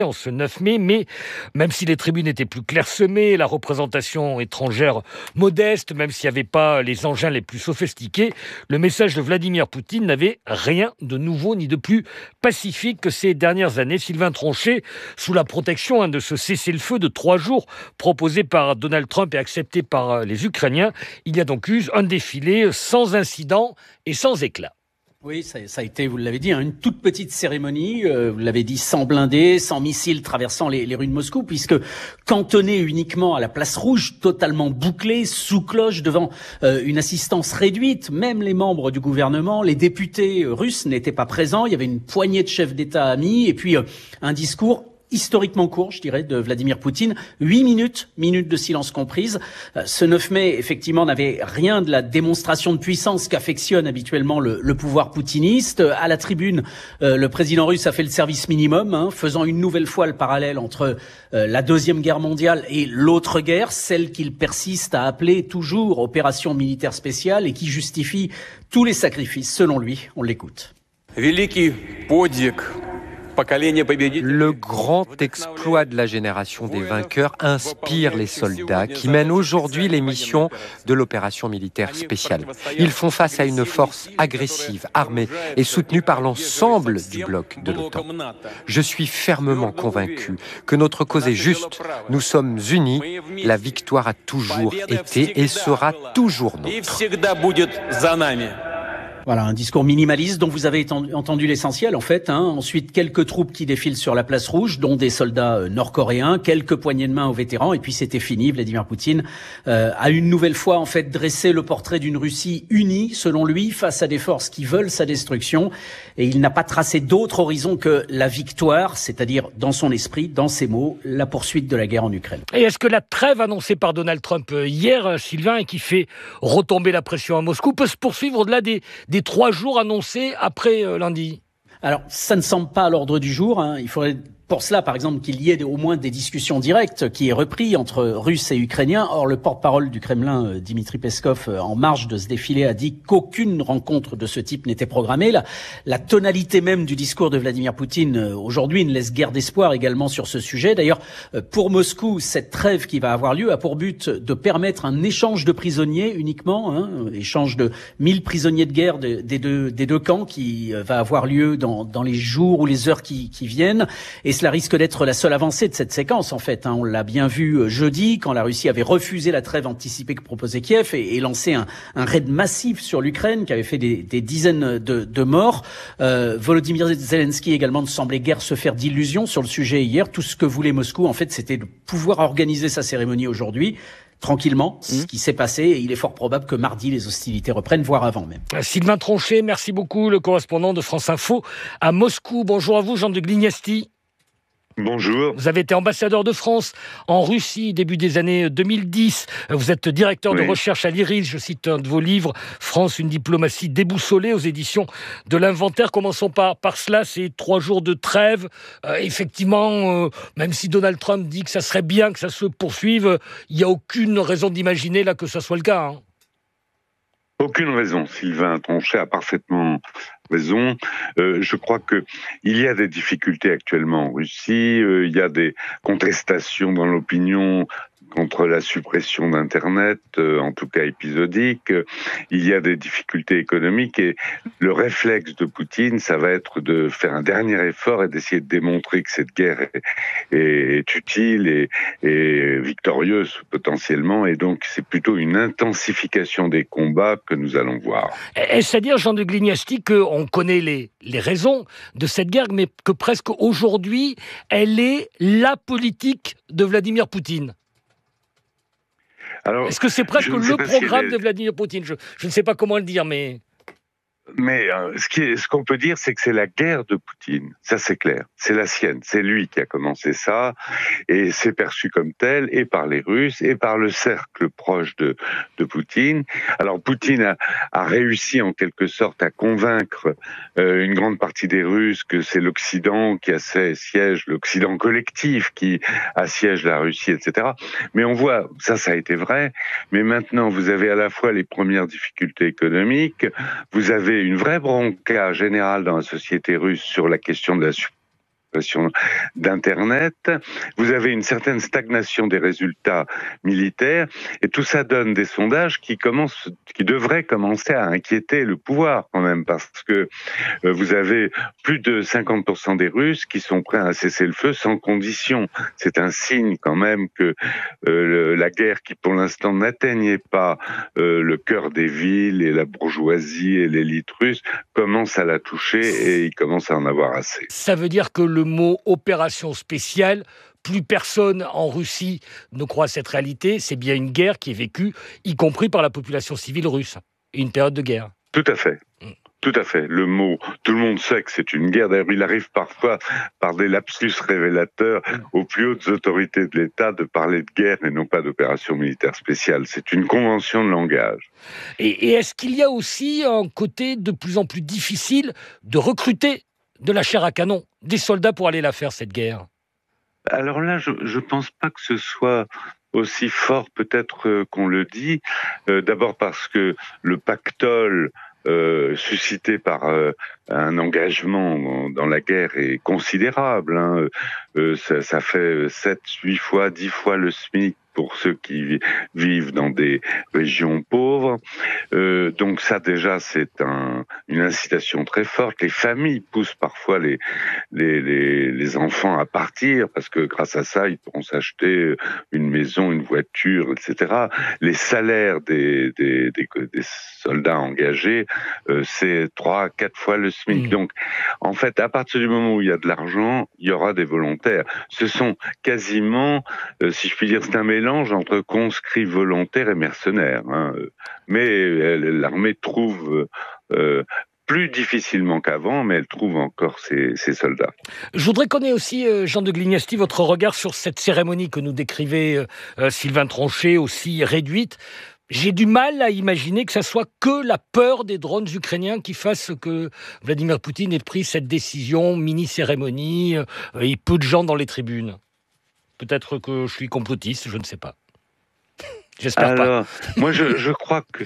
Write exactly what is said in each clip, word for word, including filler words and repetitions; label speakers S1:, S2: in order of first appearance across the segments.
S1: en ce neuf mai, mais même si les tribunes étaient plus clairsemées, la représentation étrangère modeste, même s'il n'y avait pas les engins les plus sophistiqués, le message de Vladimir Poutine n'avait rien de nouveau ni de plus pacifique que ces dernières années. Sylvain Tronchet, sous la protection hein, de ce cessez-le-feu de trois jours proposé par Donald Trump et accepté par les Ukrainiens, il y a donc eu un défilé sans incident et sans éclat.
S2: Oui, ça, ça a été, vous l'avez dit, hein, une toute petite cérémonie, euh, vous l'avez dit, sans blindés, sans missiles traversant les, les rues de Moscou, puisque cantonné uniquement à la place rouge, totalement bouclé, sous cloche, devant euh, une assistance réduite, même les membres du gouvernement, les députés euh, russes n'étaient pas présents, il y avait une poignée de chefs d'État amis, et puis euh, un discours historiquement court, je dirais, de Vladimir Poutine. Huit minutes, minutes de silence comprises. Euh, ce neuf mai, effectivement, n'avait rien de la démonstration de puissance qu'affectionne habituellement le, le pouvoir poutiniste. À la tribune, euh, le président russe a fait le service minimum, hein, faisant une nouvelle fois le parallèle entre euh, la Deuxième Guerre mondiale et l'autre guerre, celle qu'il persiste à appeler toujours opération militaire spéciale et qui justifie tous les sacrifices, selon lui. On l'écoute.
S3: Великий подвиг.
S4: Le grand exploit de la génération des vainqueurs inspire les soldats qui mènent aujourd'hui les missions de l'opération militaire spéciale. Ils font face à une force agressive, armée et soutenue par l'ensemble du bloc de l'OTAN. Je suis fermement convaincu que notre cause est juste. Nous sommes unis. La victoire a toujours été et sera toujours nôtre.
S2: Voilà, un discours minimaliste dont vous avez entendu l'essentiel, en fait. Hein. Ensuite, quelques troupes qui défilent sur la place rouge, dont des soldats euh, nord-coréens, quelques poignées de main aux vétérans, et puis c'était fini. Vladimir Poutine euh, a une nouvelle fois, en fait, dressé le portrait d'une Russie unie, selon lui, face à des forces qui veulent sa destruction. Et il n'a pas tracé d'autre horizon que la victoire, c'est-à-dire, dans son esprit, dans ses mots, la poursuite de la guerre en Ukraine.
S1: Et est-ce que la trêve annoncée par Donald Trump hier, Sylvain, et qui fait retomber la pression à Moscou, peut se poursuivre au-delà des des trois jours annoncés après euh, lundi?
S2: Alors, ça ne semble pas à l'ordre du jour. Hein. Il faudrait pour cela, par exemple, qu'il y ait au moins des discussions directes qui est repris entre Russes et Ukrainiens. Or, le porte-parole du Kremlin, Dmitri Peskov, en marge de ce défilé, a dit qu'aucune rencontre de ce type n'était programmée. La, la tonalité même du discours de Vladimir Poutine aujourd'hui ne laisse guère d'espoir également sur ce sujet. D'ailleurs, pour Moscou, cette trêve qui va avoir lieu a pour but de permettre un échange de prisonniers uniquement, hein, échange de mille prisonniers de guerre de, des, deux, des deux camps qui va avoir lieu dans, dans les jours ou les heures qui, qui viennent. Et cela risque d'être la seule avancée de cette séquence, en fait. Hein. On l'a bien vu jeudi, quand la Russie avait refusé la trêve anticipée que proposait Kiev et, et lancé un, un raid massif sur l'Ukraine qui avait fait des, des dizaines de, de morts. Euh, Volodymyr Zelensky également ne semblait guère se faire d'illusions sur le sujet hier. Tout ce que voulait Moscou, en fait, c'était de pouvoir organiser sa cérémonie aujourd'hui tranquillement, mmh. ce qui s'est passé, et il est fort probable que mardi, les hostilités reprennent, voire avant même.
S1: Sylvain Tronchet, merci beaucoup, le correspondant de France Info à Moscou. Bonjour à vous, Jean de Glignasti.
S5: Bonjour.
S1: Vous avez été ambassadeur de France en Russie début des années deux mille dix. Vous êtes directeur oui. de recherche à l'Iris. Je cite un de vos livres, France, une diplomatie déboussolée, aux éditions de l'Inventaire. Commençons par, par cela, ces trois jours de trêve. Euh, effectivement, euh, même si Donald Trump dit que ça serait bien que ça se poursuive, il n'y a aucune raison d'imaginer là que ça soit le cas. Hein.
S5: Aucune raison. Sylvain Tronchet a parfaitement raison. Euh, je crois que il y a des difficultés actuellement en Russie. Euh, il y a des contestations dans l'opinion contre la suppression d'Internet, euh, en tout cas épisodique. Il y a des difficultés économiques et le réflexe de Poutine, ça va être de faire un dernier effort et d'essayer de démontrer que cette guerre est, est utile et, et victorieuse potentiellement. Et donc, c'est plutôt une intensification des combats que nous allons voir.
S1: Est-ce à dire, Jean de Glignasti, qu'on connaît les, les raisons de cette guerre, mais que presque aujourd'hui, elle est la politique de Vladimir Poutine ? Alors, est-ce que c'est presque le programme si de Vladimir Poutine ? je, je ne sais pas comment le dire, mais...
S5: Mais euh, ce, qui est, ce qu'on peut dire, c'est que c'est la guerre de Poutine. Ça, c'est clair. C'est la sienne. C'est lui qui a commencé ça. Et c'est perçu comme tel, et par les Russes, et par le cercle proche de, de Poutine. Alors, Poutine a, a réussi, en quelque sorte, à convaincre euh, une grande partie des Russes que c'est l'Occident qui assiège, l'Occident collectif qui assiège la Russie, et cetera. Mais on voit, ça, ça a été vrai. Mais maintenant, vous avez à la fois les premières difficultés économiques, vous avez une vraie bronca générale dans la société russe sur la question de la suppression d'Internet. Vous avez une certaine stagnation des résultats militaires, et tout ça donne des sondages qui commencent, qui devraient commencer à inquiéter le pouvoir quand même, parce que euh, vous avez plus de cinquante pour cent des Russes qui sont prêts à cesser le feu sans condition. C'est un signe quand même que euh, le, la guerre, qui pour l'instant n'atteignait pas euh, le cœur des villes et la bourgeoisie et l'élite russe, commence à la toucher et il commence à en avoir assez.
S1: Ça veut dire que le mot opération spéciale, plus personne en Russie ne croit à cette réalité, c'est bien une guerre qui est vécue, y compris par la population civile russe, une période de guerre.
S5: Tout à fait. Tout à fait. Le mot, tout le monde sait que c'est une guerre. D'ailleurs, il arrive parfois, par des lapsus révélateurs, aux plus hautes autorités de l'État de parler de guerre et non pas d'opération militaire spéciale. C'est une convention de langage.
S1: Et, et est-ce qu'il y a aussi un côté de plus en plus difficile de recruter de la chair à canon, des soldats pour aller la faire, cette guerre?
S5: Alors là, je ne pense pas que ce soit aussi fort peut-être euh, qu'on le dit. Euh, d'abord parce que le pactole Euh, suscité par euh, un engagement dans la guerre est considérable. Hein. Euh, ça, ça fait sept, huit fois, dix fois le SMIC pour ceux qui vivent dans des régions pauvres. Euh, donc ça déjà c'est un, une incitation très forte. Les familles poussent parfois les, les, les, les enfants à partir parce que grâce à ça ils pourront s'acheter une maison, une voiture, et cetera. Les salaires des, des, des, des soldats engagés euh, c'est trois, quatre fois le SMIC. Mmh. Donc en fait à partir du moment où il y a de l'argent, il y aura des volontaires. Ce sont quasiment, euh, si je puis dire, c'est un mélange entre conscrits volontaires et mercenaires. Hein. Mais l'armée trouve euh, plus difficilement qu'avant, mais elle trouve encore ses, ses soldats.
S1: Je voudrais qu'on ait aussi, euh, Jean de Glignasti, votre regard sur cette cérémonie que nous décrivait euh, Sylvain Tronchet, aussi réduite. J'ai du mal à imaginer que ça soit que la peur des drones ukrainiens qui fasse que Vladimir Poutine ait pris cette décision, mini-cérémonie, euh, et peu de gens dans les tribunes. Peut-être que je suis complotiste, je ne sais pas. J'espère
S5: Alors,
S1: pas.
S5: moi, je, je crois que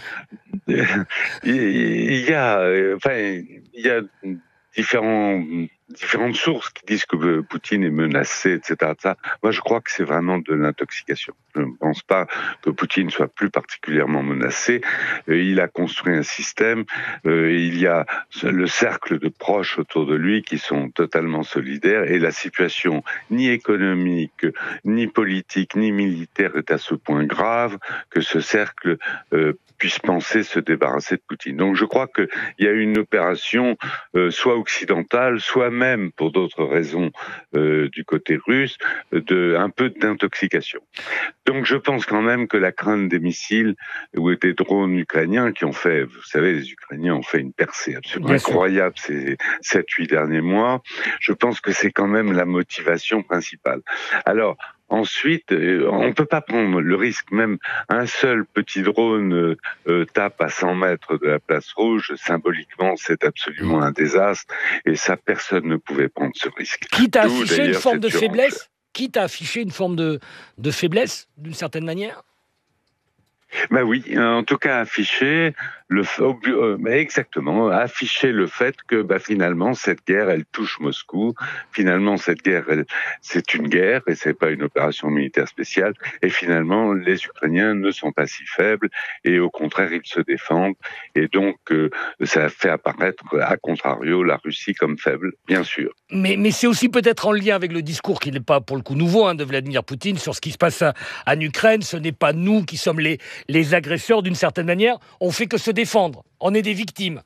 S5: il y a, enfin, il y a différents, différentes sources qui disent que Poutine est menacé, et cetera et cetera. Moi, je crois que c'est vraiment de l'intoxication. Je ne pense pas que Poutine soit plus particulièrement menacé. Il a construit un système. Il y a le cercle de proches autour de lui qui sont totalement solidaires. Et la situation, ni économique, ni politique, ni militaire, est à ce point grave que ce cercle euh, puisse penser se débarrasser de Poutine. Donc je crois qu'il y a une opération euh, soit occidentale, soit même pour d'autres raisons euh, du côté russe, de un peu d'intoxication. Donc je pense quand même que la crainte des missiles ou des drones ukrainiens qui ont fait, vous savez, les Ukrainiens ont fait une percée absolument Bien incroyable sûr. ces sept, huit derniers mois, je pense que c'est quand même la motivation principale. Alors, ensuite, on ne peut pas prendre le risque, même un seul petit drone euh, tape à cent mètres de la place rouge, symboliquement c'est absolument un désastre, et ça personne ne pouvait prendre ce risque.
S1: Quitte à afficher une forme de faiblesse, quitte à afficher une forme de, de faiblesse, d'une certaine manière.
S5: Ben oui, en tout cas afficher le euh, exactement afficher le fait que bah, finalement cette guerre elle touche Moscou. Finalement cette guerre elle, c'est une guerre et c'est pas une opération militaire spéciale. Et finalement les Ukrainiens ne sont pas si faibles et au contraire ils se défendent. Et donc euh, ça fait apparaître à contrario la Russie comme faible, bien sûr.
S1: Mais, mais c'est aussi peut-être en lien avec le discours qui n'est pas pour le coup nouveau hein, de Vladimir Poutine sur ce qui se passe à, en Ukraine. Ce n'est pas nous qui sommes les les agresseurs d'une certaine manière. On fait que se défendre. On est des victimes.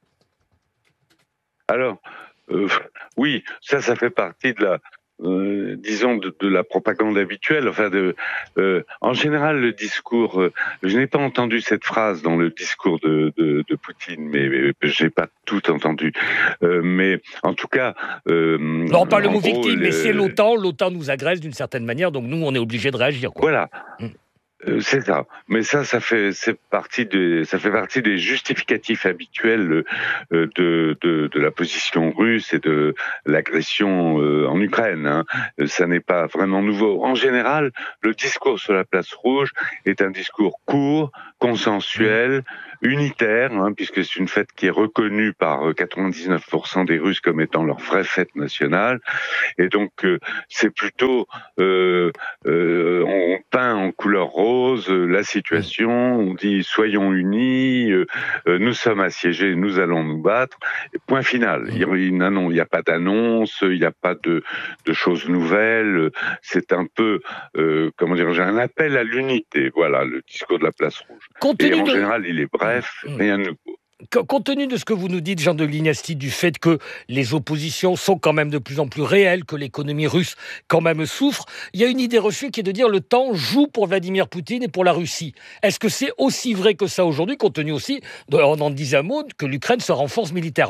S5: Alors, euh, oui, ça, ça fait partie de la, euh, disons, de, de la propagande habituelle. Enfin, de, euh, en général, le discours. Euh, je n'ai pas entendu cette phrase dans le discours de, de, de Poutine, mais, mais je n'ai pas tout entendu. Euh, mais en tout cas, euh,
S1: non, pas le mot
S5: gros,
S1: victime,
S5: le...
S1: mais c'est l'OTAN. L'OTAN nous agresse d'une certaine manière, donc nous, on est obligé de réagir. Quoi.
S5: Voilà.
S1: Mmh.
S5: Euh, c'est ça, mais ça, ça fait, c'est partie de, ça fait partie des justificatifs habituels euh, de, de, de la position russe et de l'agression euh, en Ukraine. Hein. Ça n'est pas vraiment nouveau. En général, le discours sur la place rouge est un discours court, consensuelle, unitaire, hein, puisque c'est une fête qui est reconnue par quatre-vingt-dix-neuf pour cent des Russes comme étant leur vraie fête nationale. Et donc, euh, c'est plutôt, euh, euh, on peint en couleur rose euh, la situation, on dit soyons unis, euh, euh, nous sommes assiégés, nous allons nous battre. Et point final. Il n'y a, a pas d'annonce, il n'y a pas de, de choses nouvelles. C'est un peu, euh, comment dire, j'ai un appel à l'unité. Voilà, le discours de la place rouge.
S1: Compte
S5: Et en
S1: de...
S5: général, il est bref, mmh. rien de nouveau.
S1: Compte tenu de ce que vous nous dites, Jean de Glignasti, du fait que les oppositions sont quand même de plus en plus réelles, que l'économie russe quand même souffre, il y a une idée reçue qui est de dire le temps joue pour Vladimir Poutine et pour la Russie. Est-ce que c'est aussi vrai que ça aujourd'hui, compte tenu aussi, on en disait un mot, que l'Ukraine se renforce militairement ?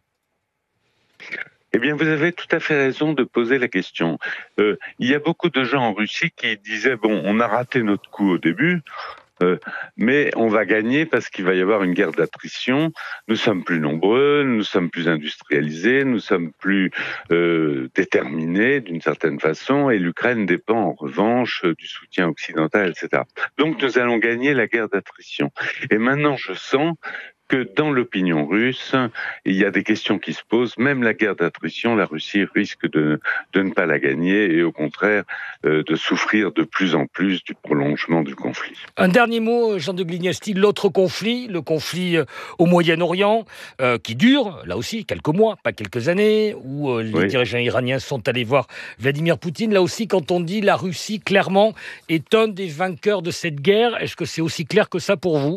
S5: Eh bien, vous avez tout à fait raison de poser la question. Euh, il y a beaucoup de gens en Russie qui disaient, bon, on a raté notre coup au début, Euh, mais on va gagner parce qu'il va y avoir une guerre d'attrition. Nous sommes plus nombreux, nous sommes plus industrialisés, nous sommes plus euh, déterminés d'une certaine façon, et l'Ukraine dépend en revanche du soutien occidental, et cetera. Donc nous allons gagner la guerre d'attrition. Et maintenant, je sens que dans l'opinion russe, il y a des questions qui se posent. Même la guerre d'attrition, la Russie risque de, de ne pas la gagner et au contraire euh, de souffrir de plus en plus du prolongement du conflit.
S1: Un dernier mot, Jean de Glignasti, l'autre conflit, le conflit au Moyen-Orient, euh, qui dure, là aussi, quelques mois, pas quelques années, où euh, les oui. dirigeants iraniens sont allés voir Vladimir Poutine. Là aussi, quand on dit la Russie, clairement, est un des vainqueurs de cette guerre, est-ce que c'est aussi clair que ça pour vous ?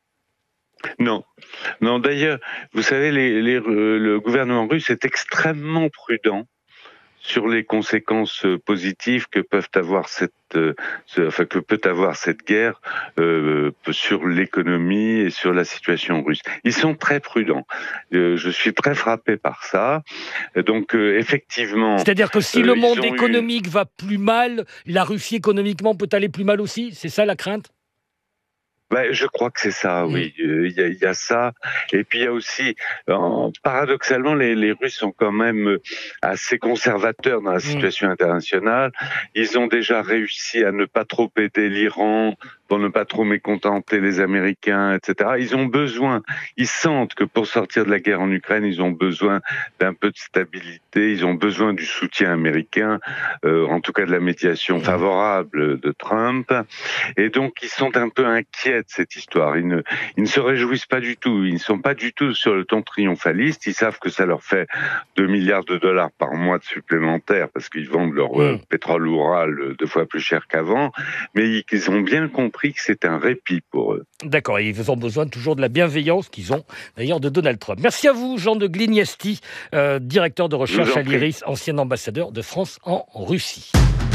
S5: Non, non. D'ailleurs, vous savez, les, les, le gouvernement russe est extrêmement prudent sur les conséquences positives que peuvent avoir cette, euh, enfin que peut avoir cette guerre euh, sur l'économie et sur la situation russe. Ils sont très prudents. Euh, je suis très frappé par ça. Donc euh, effectivement.
S1: C'est-à-dire que si euh, le monde économique eu... va plus mal, la Russie économiquement peut aller plus mal aussi. C'est ça la crainte ?
S5: Ben, je crois que c'est ça, oui. Il y a, il y a ça. Et puis il y a aussi, euh, paradoxalement, les, les Russes sont quand même assez conservateurs dans la situation internationale. Ils ont déjà réussi à ne pas trop aider l'Iran, pour ne pas trop mécontenter les Américains, et cetera. Ils ont besoin, ils sentent que pour sortir de la guerre en Ukraine, ils ont besoin d'un peu de stabilité, ils ont besoin du soutien américain, euh, en tout cas de la médiation favorable de Trump. Et donc, ils sont un peu inquiets de cette histoire. Ils ne, ils ne se réjouissent pas du tout. Ils ne sont pas du tout sur le ton triomphaliste. Ils savent que ça leur fait deux milliards de dollars par mois de supplémentaires parce qu'ils vendent leur mmh. euh, pétrole Oural deux fois plus cher qu'avant. Mais ils ont bien compris que c'est un répit pour eux.
S1: D'accord, et ils ont besoin toujours de la bienveillance qu'ils ont d'ailleurs de Donald Trump. Merci à vous, Jean de Glignasti, euh, directeur de recherche à l'I R I S, ancien ambassadeur de France en Russie.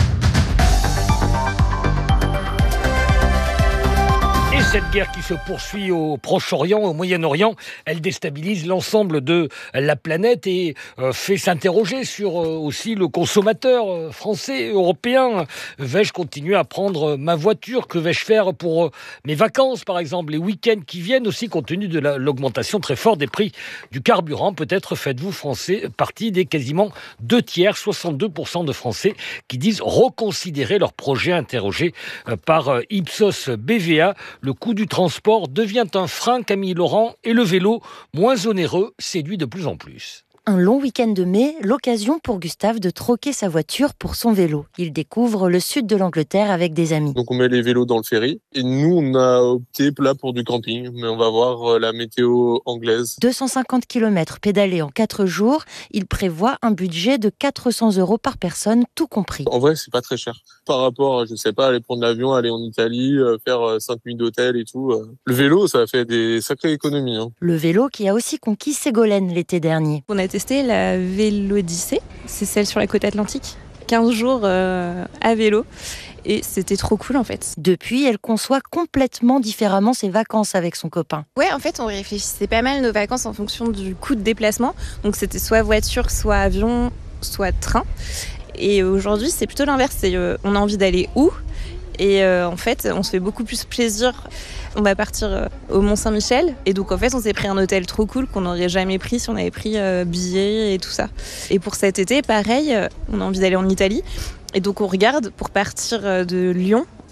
S1: Et cette guerre qui se poursuit au Proche-Orient, au Moyen-Orient, elle déstabilise l'ensemble de la planète et euh, fait s'interroger sur euh, aussi le consommateur euh, français, européen. Vais-je continuer à prendre ma voiture ? Que vais-je faire pour euh, mes vacances, par exemple, les week-ends qui viennent aussi, compte tenu de la, l'augmentation très forte des prix du carburant. Peut-être faites-vous, Français, partie des quasiment deux tiers, soixante-deux pour cent de Français qui disent reconsidérer leur projet, interrogé euh, par euh, Ipsos B V A. Le coût du transport devient un frein, Camille Laurent, et le vélo, moins onéreux, séduit de plus en plus.
S6: Un long week-end de mai, l'occasion pour Gustave de troquer sa voiture pour son vélo. Il découvre le sud de l'Angleterre avec des amis.
S7: Donc on met les vélos dans le ferry et nous on a opté là pour du camping, mais on va voir la météo anglaise.
S6: deux cent cinquante kilomètres pédalés en quatre jours, il prévoit un budget de quatre cents euros par personne, tout compris.
S7: En vrai c'est pas très cher. Par rapport à, je sais pas, aller prendre l'avion, aller en Italie, faire cinq nuits d'hôtel et tout. Le vélo ça fait des sacrées économies. Hein.
S6: Le vélo qui a aussi conquis Ségolène l'été dernier.
S8: On a testé la Vélodyssée, c'est celle sur la côte atlantique. quinze jours euh, à vélo et c'était trop cool en fait.
S6: Depuis, elle conçoit complètement différemment ses vacances avec son copain.
S8: Ouais, en fait, on réfléchissait pas mal nos vacances en fonction du coût de déplacement. Donc c'était soit voiture, soit avion, soit train. Et aujourd'hui, c'est plutôt l'inverse. C'est, euh, on a envie d'aller où ? Et euh, en fait, on se fait beaucoup plus plaisir. On va partir euh, au Mont-Saint-Michel. Et donc, en fait, on s'est pris un hôtel trop cool qu'on n'aurait jamais pris si on avait pris euh, billets et tout ça. Et pour cet été, pareil, euh, on a envie d'aller en Italie. Et donc, on regarde pour partir euh, de Lyon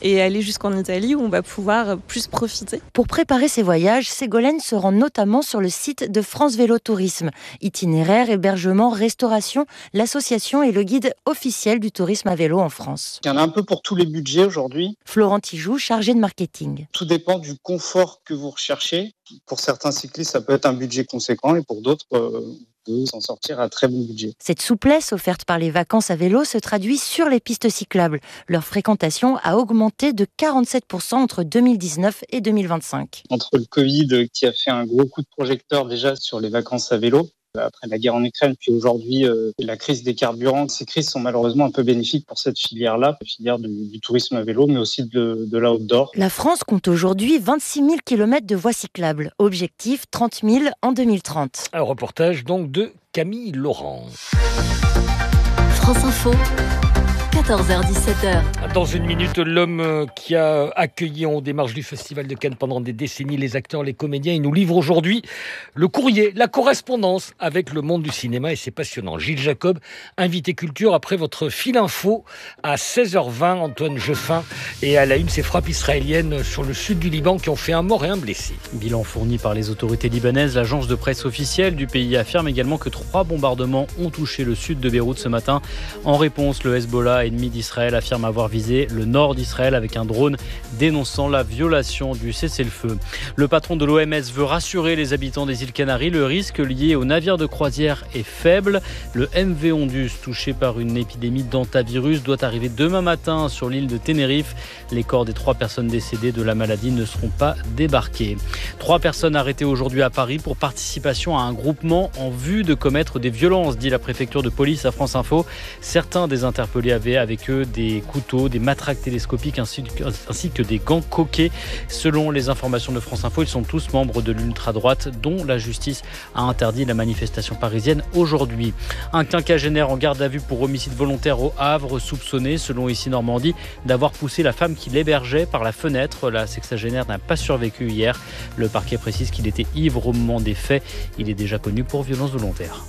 S8: et aller jusqu'en Italie où on va pouvoir plus profiter.
S6: Pour préparer ses voyages, Ségolène se rend notamment sur le site de France Vélo Tourisme. Itinéraire, hébergement, restauration, l'association est le guide officiel du tourisme à vélo en France.
S9: Il y en a un peu pour tous les budgets aujourd'hui.
S6: Florent Tijoux, chargé de marketing.
S9: Tout dépend du confort que vous recherchez. Pour certains cyclistes, ça peut être un budget conséquent et pour d'autres, euh, on peut s'en sortir à très bon budget.
S6: Cette souplesse offerte par les vacances à vélo se traduit sur les pistes cyclables. Leur fréquentation a augmenté de quarante-sept pour cent entre deux mille dix-neuf et deux mille vingt-cinq.
S9: Entre le Covid qui a fait un gros coup de projecteur déjà sur les vacances à vélo, après la guerre en Ukraine, puis aujourd'hui euh, la crise des carburants. Ces crises sont malheureusement un peu bénéfiques pour cette filière-là, la filière du, du tourisme à vélo, mais aussi de, de l'outdoor.
S6: La France compte aujourd'hui vingt-six mille kilomètres de voies cyclables. Objectif trente mille en deux mille trente.
S1: Un reportage donc de Camille Laurent.
S10: France Info. quatorze heures dix-sept heures.
S1: Dans une minute, l'homme qui a accueilli en démarche du Festival de Cannes pendant des décennies les acteurs, les comédiens, il nous livre aujourd'hui le courrier, la correspondance avec le monde du cinéma et c'est passionnant. Gilles Jacob, invité culture après votre fil info à seize heures vingt, Antoine Jeffin, et à la une, ces frappes israéliennes sur le sud du Liban qui ont fait un mort et un blessé.
S11: Bilan fourni par les autorités libanaises, l'agence de presse officielle du pays affirme également que trois bombardements ont touché le sud de Beyrouth ce matin. En réponse, le Hezbollah, ennemi d'Israël, affirme avoir visé le nord d'Israël avec un drone dénonçant la violation du cessez-le-feu. Le patron de l'O M S veut rassurer les habitants des îles Canaries. Le risque lié aux navires de croisière est faible. Le M V Ondus, touché par une épidémie d'hantavirus, doit arriver demain matin sur l'île de Tenerife. Les corps des trois personnes décédées de la maladie ne seront pas débarqués. Trois personnes arrêtées aujourd'hui à Paris pour participation à un groupement en vue de commettre des violences, dit la préfecture de police à France Info. Certains des interpellés avaient avec eux des couteaux, des matraques télescopiques ainsi que, ainsi que des gants coquets. Selon les informations de France Info, ils sont tous membres de l'ultra-droite dont la justice a interdit la manifestation parisienne aujourd'hui. Un quinquagénaire en garde à vue pour homicide volontaire au Havre, soupçonné, selon Ici Normandie, d'avoir poussé la femme qui l'hébergeait par la fenêtre. La sexagénaire n'a pas survécu hier. Le parquet précise qu'il était ivre au moment des faits. Il est déjà connu pour violence volontaire.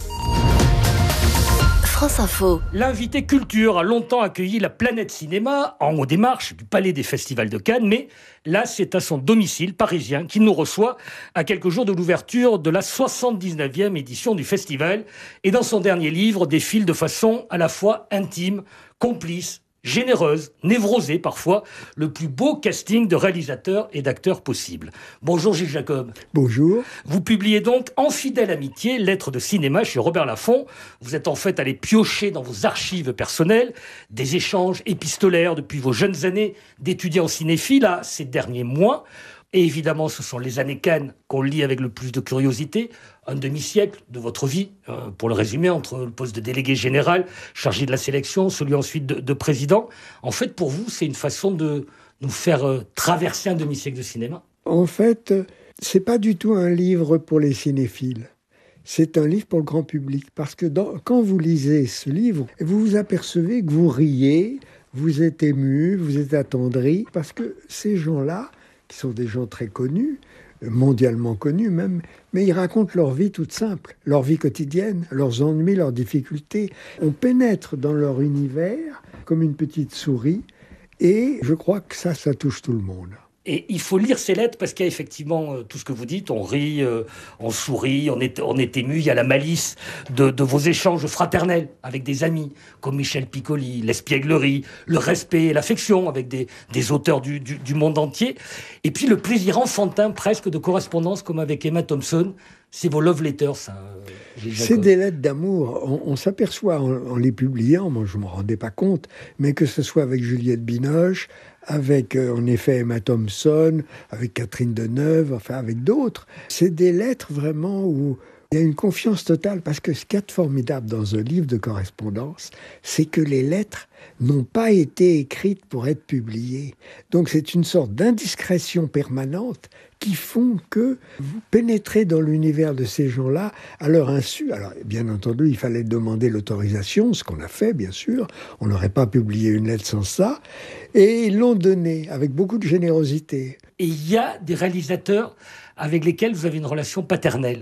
S10: France Info.
S1: L'invité culture a longtemps accueilli la Planète Cinéma en haut des marches du Palais des Festivals de Cannes, mais là, c'est à son domicile parisien qu'il nous reçoit à quelques jours de l'ouverture de la soixante-dix-neuvième édition du festival. Et dans son dernier livre, défile de façon à la fois intime, complice, généreuse, névrosée parfois, le plus beau casting de réalisateurs et d'acteurs possible. Bonjour Gilles Jacob.
S12: Bonjour.
S1: Vous publiez donc En fidèle amitié, lettres de cinéma chez Robert Laffont. Vous êtes en fait allé piocher dans vos archives personnelles des échanges épistolaires depuis vos jeunes années d'étudiants cinéphiles à ces derniers mois. Et évidemment, ce sont les années Cannes qu'on lit avec le plus de curiosité. Un demi-siècle de votre vie, euh, pour le résumer, entre le poste de délégué général, chargé de la sélection, celui ensuite de, de président. En fait, pour vous, c'est une façon de nous faire euh, traverser un demi-siècle de cinéma.
S12: En fait, c'est pas du tout un livre pour les cinéphiles. C'est un livre pour le grand public. Parce que dans, quand vous lisez ce livre, vous vous apercevez que vous riez, vous êtes ému, vous êtes attendri. Parce que ces gens-là, qui sont des gens très connus, mondialement connus même, mais ils racontent leur vie toute simple, leur vie quotidienne, leurs ennuis, leurs difficultés. On pénètre dans leur univers comme une petite souris, et je crois que ça, ça touche tout le monde.
S1: Et il faut lire ces lettres parce qu'il y a effectivement euh, tout ce que vous dites, on rit, euh, on sourit, on est, on est ému, il y a la malice de, de vos échanges fraternels avec des amis comme Michel Piccoli, l'espièglerie, le respect et l'affection avec des, des auteurs du, du, du monde entier, et puis le plaisir enfantin presque de correspondance comme avec Emma Thompson. C'est vos love letters, ça.
S12: C'est des lettres d'amour. On, on s'aperçoit en, en les publiant, moi je ne me rendais pas compte, mais que ce soit avec Juliette Binoche, avec euh, en effet Emma Thompson, avec Catherine Deneuve, enfin avec d'autres. C'est des lettres vraiment où il y a une confiance totale, parce que ce qu'il y a de formidable dans un livre de correspondance, c'est que les lettres n'ont pas été écrites pour être publiées. Donc c'est une sorte d'indiscrétion permanente qui font que vous pénétrez dans l'univers de ces gens-là à leur insu. Alors, bien entendu, il fallait demander l'autorisation, ce qu'on a fait, bien sûr. On n'aurait pas publié une lettre sans ça. Et ils l'ont donné avec beaucoup de générosité.
S1: Et il y a des réalisateurs avec lesquels vous avez une relation paternelle.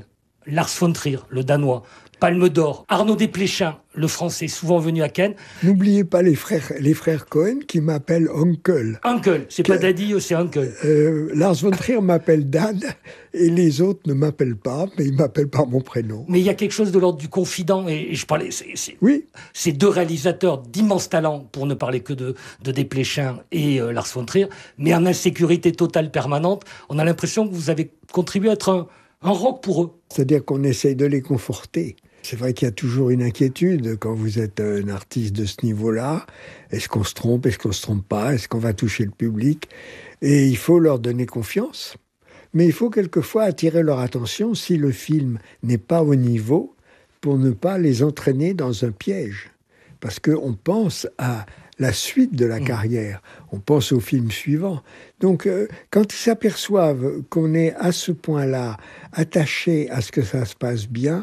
S1: Lars von Trier, le Danois, Palme d'Or. Arnaud Desplechin, le Français, souvent venu à Cannes.
S12: N'oubliez pas les frères, les frères Cohen qui m'appellent Uncle.
S1: Uncle, c'est que, pas Daddy, c'est Uncle.
S12: Euh, Lars von Trier m'appelle Dad et les autres ne m'appellent pas, mais ils m'appellent par mon prénom.
S1: Mais il y a quelque chose de l'ordre du confident, et, et je parlais... C'est, c'est,
S12: oui.
S1: Ces deux réalisateurs d'immenses talents, pour ne parler que de, de Desplechin et euh, Lars von Trier, mais en insécurité totale permanente, on a l'impression que vous avez contribué à être un, un roc pour eux.
S12: C'est-à-dire qu'on essaye de les conforter. C'est vrai qu'il y a toujours une inquiétude quand vous êtes un artiste de ce niveau-là. Est-ce qu'on se trompe? Est-ce qu'on se trompe pas? Est-ce qu'on va toucher le public? Et il faut leur donner confiance. Mais il faut quelquefois attirer leur attention si le film n'est pas au niveau pour ne pas les entraîner dans un piège. Parce qu'on pense à la suite de la mmh. carrière. On pense au film suivant. Donc, euh, quand ils s'aperçoivent qu'on est à ce point-là attaché à ce que ça se passe bien,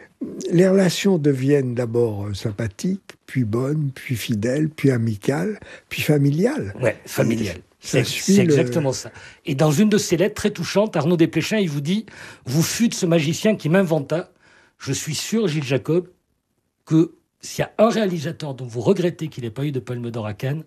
S12: les relations deviennent d'abord sympathiques, puis bonnes, puis fidèles, puis amicales, puis familiales.
S1: Ouais, familiales. C'est, c'est exactement le... ça. Et dans une de ses lettres très touchantes, Arnaud Desplechin, il vous dit « Vous fûtes ce magicien qui m'inventa. Je suis sûr, Gilles Jacob, que s'il y a un réalisateur dont vous regrettez qu'il n'ait pas eu de Palme d'Or à Cannes,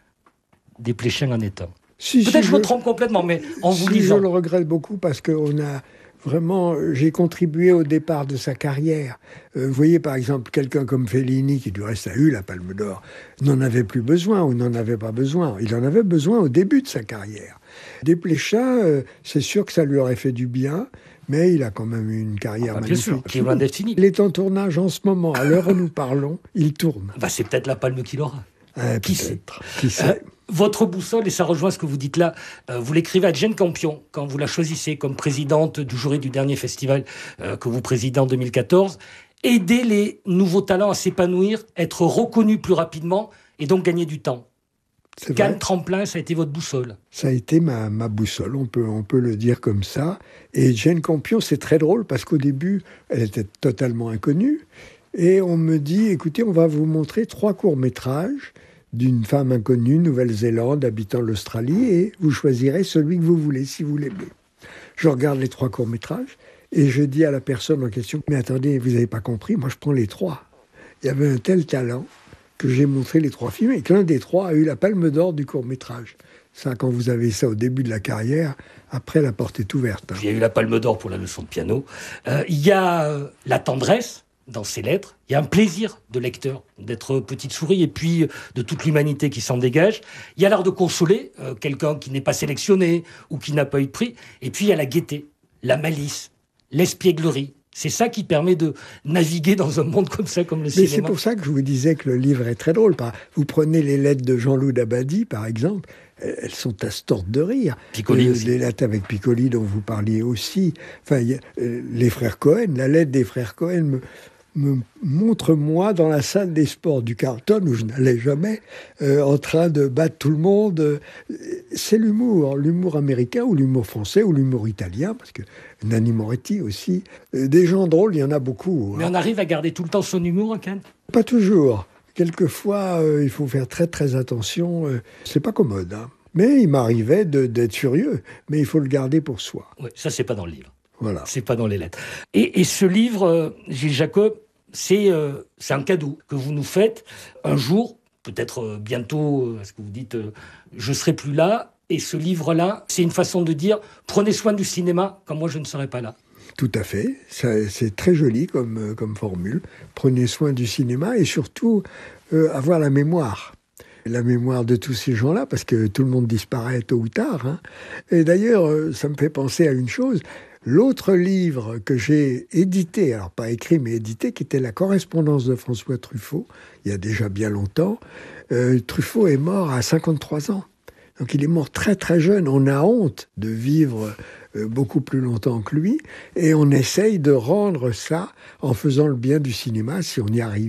S1: Desplechin en est un. » Si, Peut-être si je me je... trompe complètement, mais en vous
S12: si
S1: lisant...
S12: Je le regrette beaucoup parce qu'on a... Vraiment, j'ai contribué au départ de sa carrière. Euh, vous voyez, par exemple, quelqu'un comme Fellini, qui du reste a eu la Palme d'Or, n'en avait plus besoin ou n'en avait pas besoin. Il en avait besoin au début de sa carrière. Desplechin, euh, c'est sûr que ça lui aurait fait du bien, mais il a quand même eu une carrière ah bah, magnifique. Bien sûr,
S1: qui est loin d'être fini.
S12: Il est en tournage en ce moment. À l'heure où nous parlons, il tourne.
S1: Bah, c'est peut-être la palme qu'il aura.
S12: Euh,
S1: qui sait,
S12: qui sait.
S1: Euh, Votre boussole, et ça rejoint ce que vous dites là, euh, vous l'écrivez à Jane Campion, quand vous la choisissez comme présidente du jury du dernier festival euh, que vous présidez en deux mille quatorze. Aider les nouveaux talents à s'épanouir, être reconnus plus rapidement et donc gagner du temps. C'est Cannes vrai. Tremplin, ça a été votre boussole.
S12: Ça a été ma, ma boussole, on peut, on peut le dire comme ça. Et Jane Campion, c'est très drôle parce qu'au début, elle était totalement inconnue. Et on me dit, écoutez, on va vous montrer trois courts-métrages d'une femme inconnue, Nouvelle-Zélande, habitant l'Australie, et vous choisirez celui que vous voulez, si vous l'aimez. Je regarde les trois courts-métrages, et je dis à la personne en question, mais attendez, vous n'avez pas compris, moi je prends les trois. Il y avait un tel talent que j'ai montré les trois films, et que l'un des trois a eu la Palme d'Or du court-métrage. Ça, quand vous avez ça au début de la carrière, après la porte est ouverte. Hein.
S1: Il y a eu la Palme d'Or pour la leçon de piano. Euh, il y a euh, la tendresse dans ces lettres, il y a un plaisir de lecteur d'être petite souris et puis de toute l'humanité qui s'en dégage. Il y a l'art de consoler euh, quelqu'un qui n'est pas sélectionné ou qui n'a pas eu de prix. Et puis il y a la gaieté, la malice, l'espièglerie. C'est ça qui permet de naviguer dans un monde comme ça, comme le
S12: Mais
S1: cinéma.
S12: C'est pour ça que je vous disais que le livre est très drôle. Vous prenez les lettres de Jean-Loup Dabadi, par exemple, elles sont à se tordre de rire.
S1: Piccoli euh, aussi.
S12: Les lettres avec Piccoli dont vous parliez aussi. Enfin, y a, euh, les frères Cohen, la lettre des frères Cohen me... me montre moi dans la salle des sports du Carlton, où je n'allais jamais, euh, en train de battre tout le monde. C'est l'humour, l'humour américain ou l'humour français ou l'humour italien, parce que Nanni Moretti aussi. Euh, des gens drôles, il y en a beaucoup.
S1: Mais
S12: hein.
S1: On arrive à garder tout le temps son humour, hein, Cannes ?
S12: Pas toujours. Quelquefois, euh, il faut faire très très attention. Euh, c'est pas commode. Hein. Mais il m'arrivait de, d'être furieux. Mais il faut le garder pour soi.
S1: Oui, ça, c'est pas dans le livre.
S12: Voilà.
S1: C'est pas dans les lettres. Et, et ce livre, euh, Gilles Jacob, C'est, euh, c'est un cadeau que vous nous faites un jour, peut-être euh, bientôt, parce que vous dites euh, « je serai plus là ». Et ce livre-là, c'est une façon de dire « prenez soin du cinéma quand moi je ne serai pas là ».
S12: Tout à fait. Ça, c'est très joli comme, euh, comme formule. Prenez soin du cinéma et surtout euh, avoir la mémoire. La mémoire de tous ces gens-là, parce que tout le monde disparaît tôt ou tard. Hein. Et d'ailleurs, euh, ça me fait penser à une chose. L'autre livre que j'ai édité, alors pas écrit mais édité, qui était La correspondance de François Truffaut, il y a déjà bien longtemps, euh, Truffaut est mort à cinquante-trois ans. Donc il est mort très très jeune. On a honte de vivre euh, beaucoup plus longtemps que lui, et on essaye de rendre ça en faisant le bien du cinéma si on y arrive.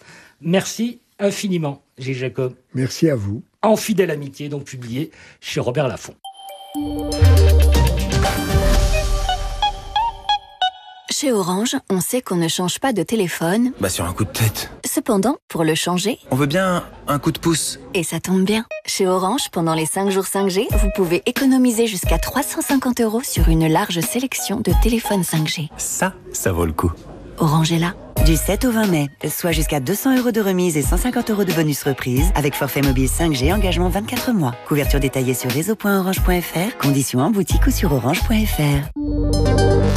S1: Merci infiniment, Gilles Jacob.
S12: Merci à vous.
S1: En fidèle amitié, donc publié chez Robert Laffont.
S10: Chez Orange, on sait qu'on ne change pas de téléphone.
S13: Bah sur un coup de tête.
S10: Cependant, pour le changer...
S13: On veut bien un coup de pouce.
S10: Et ça tombe bien. Chez Orange, pendant les cinq jours cinq G, vous pouvez économiser jusqu'à trois cent cinquante euros sur une large sélection de téléphones cinq G.
S13: Ça, ça vaut le coup.
S10: Orange est là.
S14: Du sept au vingt mai, soit jusqu'à deux cents euros de remise et cent cinquante euros de bonus reprise avec forfait mobile cinq G, engagement vingt-quatre mois. Couverture détaillée sur réseau point orange point f r, conditions en boutique ou sur orange point f r.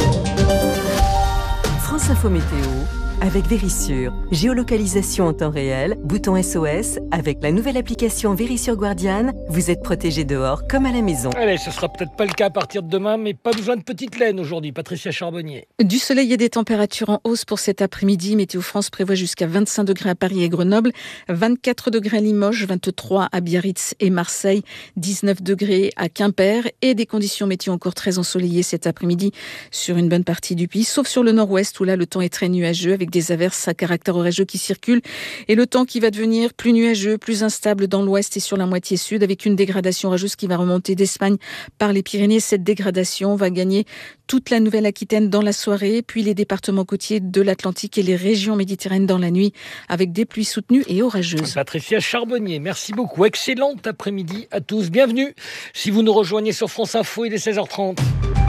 S15: France Info Météo avec Vérissure. Géolocalisation en temps réel, bouton S O S. Avec la nouvelle application Vérissure Guardian, vous êtes protégé dehors comme à la maison.
S1: Allez, ce sera peut-être pas le cas à partir de demain, mais pas besoin de petite laine aujourd'hui. Patricia Charbonnier.
S16: Du soleil et des températures en hausse pour cet après-midi. Météo France prévoit jusqu'à vingt-cinq degrés à Paris et Grenoble, vingt-quatre degrés à Limoges, vingt-trois à Biarritz et Marseille, dix-neuf degrés à Quimper et des conditions météo encore très ensoleillées cet après-midi sur une bonne partie du pays, sauf sur le nord-ouest où là le temps est très nuageux avec des averses à caractère orageux qui circulent et le temps qui va devenir plus nuageux, plus instable dans l'ouest et sur la moitié sud avec une dégradation orageuse qui va remonter d'Espagne par les Pyrénées. Cette dégradation va gagner toute la Nouvelle-Aquitaine dans la soirée, puis les départements côtiers de l'Atlantique et les régions méditerranéennes dans la nuit avec des pluies soutenues et orageuses.
S1: Patricia Charbonnier, merci beaucoup. Excellent après-midi à tous. Bienvenue si vous nous rejoignez sur France Info, il est seize heures trente.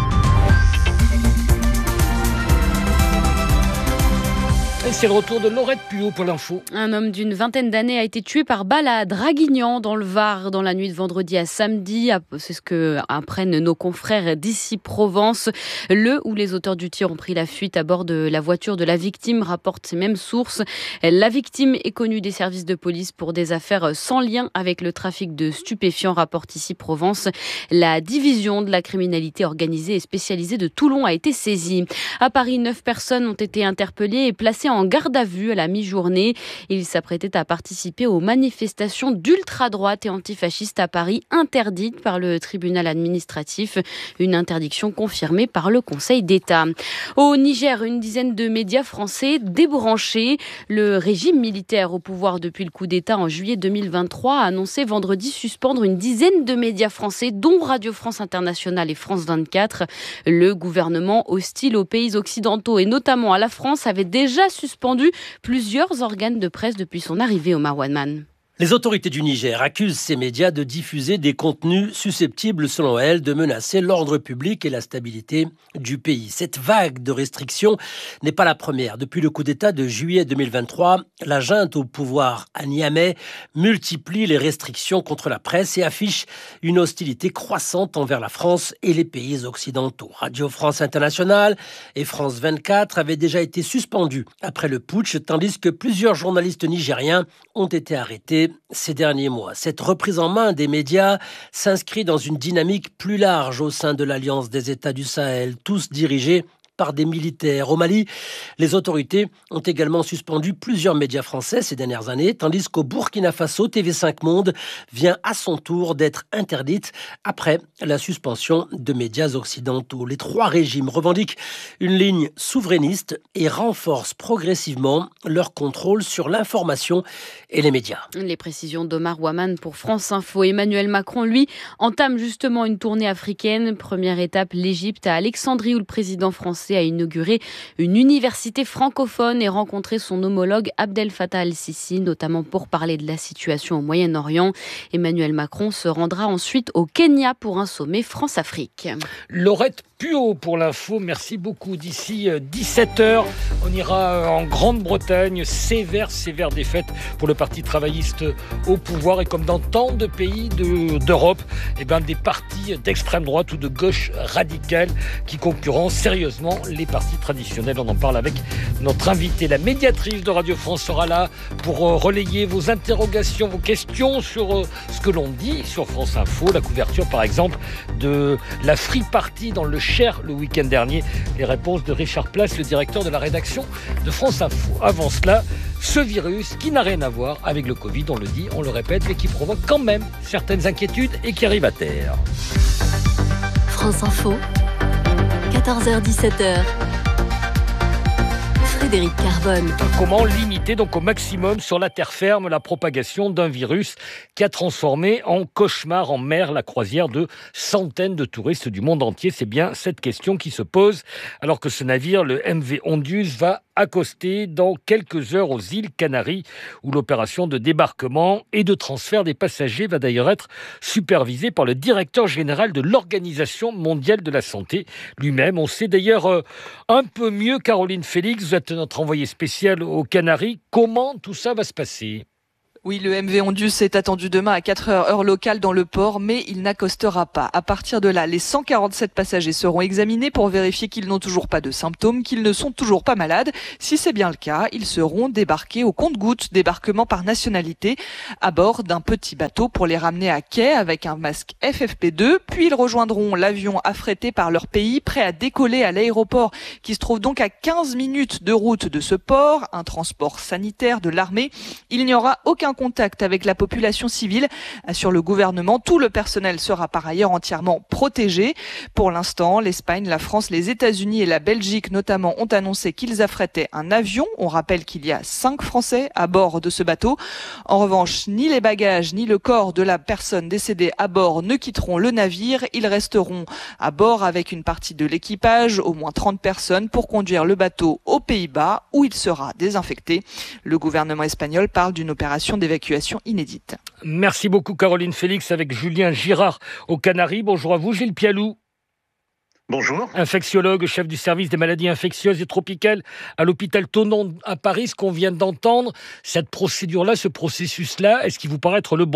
S1: Et c'est le retour de Laurette Puot pour l'info.
S17: Un homme d'une vingtaine d'années a été tué par balle à Draguignan dans le Var dans la nuit de vendredi à samedi. C'est ce que apprennent nos confrères d'ici Provence. Le ou les auteurs du tir ont pris la fuite à bord de la voiture de la victime, rapportent ces mêmes sources. La victime est connue des services de police pour des affaires sans lien avec le trafic de stupéfiants, rapporte ici Provence. La division de la criminalité organisée et spécialisée de Toulon a été saisie. À Paris, neuf personnes ont été interpellées et placées en en garde à vue à la mi-journée. Il s'apprêtait à participer aux manifestations d'ultra-droite et antifascistes à Paris, interdites par le tribunal administratif. Une interdiction confirmée par le Conseil d'État. Au Niger, une dizaine de médias français débranchés. Le régime militaire au pouvoir depuis le coup d'État en juillet deux mille vingt-trois a annoncé vendredi suspendre une dizaine de médias français, dont Radio France Internationale et France vingt-quatre. Le gouvernement hostile aux pays occidentaux et notamment à la France avait déjà suspendu suspendu plusieurs organes de presse depuis son arrivée au Marwan.
S18: Les autorités du Niger accusent ces médias de diffuser des contenus susceptibles, selon elles, de menacer l'ordre public et la stabilité du pays. Cette vague de restrictions n'est pas la première. Depuis le coup d'État de juillet deux mille vingt-trois, la junte au pouvoir à Niamey multiplie les restrictions contre la presse et affiche une hostilité croissante envers la France et les pays occidentaux. Radio France Internationale et France vingt-quatre avaient déjà été suspendues après le putsch, tandis que plusieurs journalistes nigériens ont été arrêtés ces derniers mois. Cette reprise en main des médias s'inscrit dans une dynamique plus large au sein de l'Alliance des États du Sahel, tous dirigés par des militaires. Au Mali, les autorités ont également suspendu plusieurs médias français ces dernières années, tandis qu'au Burkina Faso, T V cinq Monde vient à son tour d'être interdite après la suspension de médias occidentaux. Les trois régimes revendiquent une ligne souverainiste et renforcent progressivement leur contrôle sur l'information et les médias.
S17: Les précisions d'Omar Ouaman pour France Info. Emmanuel Macron, lui, entame justement une tournée africaine. Première étape, l'Égypte, à Alexandrie, où le président français a inauguré une université francophone et rencontré son homologue Abdel Fattah al-Sisi, notamment pour parler de la situation au Moyen-Orient. Emmanuel Macron se rendra ensuite au Kenya pour un sommet France-Afrique.
S1: Laurette Puot pour l'info, merci beaucoup. D'ici dix-sept heures, on ira en Grande-Bretagne. Sévère, sévère défaite pour le Parti travailliste au pouvoir. Et comme dans tant de pays de, d'Europe, eh ben, des partis d'extrême droite ou de gauche radicale qui concurrencent sérieusement les partis traditionnels. On en parle avec notre invitée. La médiatrice de Radio France sera là pour relayer vos interrogations, vos questions sur ce que l'on dit sur France Info. La couverture, par exemple, de la Free Party dans le Cher le week-end dernier. Les réponses de Richard Place, le directeur de la rédaction de France Info. Avant cela, ce virus qui n'a rien à voir avec le Covid, on le dit, on le répète, mais qui provoque quand même certaines inquiétudes et qui arrive à terre.
S10: France Info, quatorze heures dix-sept heures. Frédéric Carbone.
S1: Comment limiter donc au maximum sur la terre ferme la propagation d'un virus qui a transformé en cauchemar en mer la croisière de centaines de touristes du monde entier? C'est bien cette question qui se pose alors que ce navire, le M V Ondius, va accoster dans quelques heures aux îles Canaries où l'opération de débarquement et de transfert des passagers va d'ailleurs être supervisée par le directeur général de l'Organisation mondiale de la santé lui-même. On sait d'ailleurs euh, un peu mieux, Caroline Félix, vous êtes notre envoyée spéciale aux Canaries. Comment tout ça va se passer ?
S19: Oui, le M V Ondius est attendu demain à quatre heures heure locale dans le port, mais il n'accostera pas. À partir de là, les cent quarante-sept passagers seront examinés pour vérifier qu'ils n'ont toujours pas de symptômes, qu'ils ne sont toujours pas malades. Si c'est bien le cas, ils seront débarqués au compte-gouttes, débarquement par nationalité, à bord d'un petit bateau pour les ramener à quai avec un masque F F P deux. Puis ils rejoindront l'avion affrété par leur pays, prêt à décoller à l'aéroport, qui se trouve donc à quinze minutes de route de ce port, un transport sanitaire de l'armée. Il n'y aura aucun contact avec la population civile, assure le gouvernement. Tout le personnel sera par ailleurs entièrement protégé. Pour l'instant, l'Espagne, la France, les États-Unis et la Belgique notamment ont annoncé qu'ils affrétaient un avion. On rappelle qu'il y a cinq Français à bord de ce bateau. En revanche, ni les bagages ni le corps de la personne décédée à bord ne quitteront le navire. Ils resteront à bord avec une partie de l'équipage, au moins trente personnes, pour conduire le bateau aux Pays-Bas où il sera désinfecté. Le gouvernement espagnol parle d'une opération d'évacuation inédite.
S1: Merci beaucoup Caroline Félix avec Julien Girard aux Canaries. Bonjour à vous Gilles Pialou.
S20: Bonjour.
S1: Infectiologue, chef du service des maladies infectieuses et tropicales à l'hôpital Thonon à Paris. Ce qu'on vient d'entendre, cette procédure-là, ce processus-là, est-ce qu'il vous paraît être le bon ?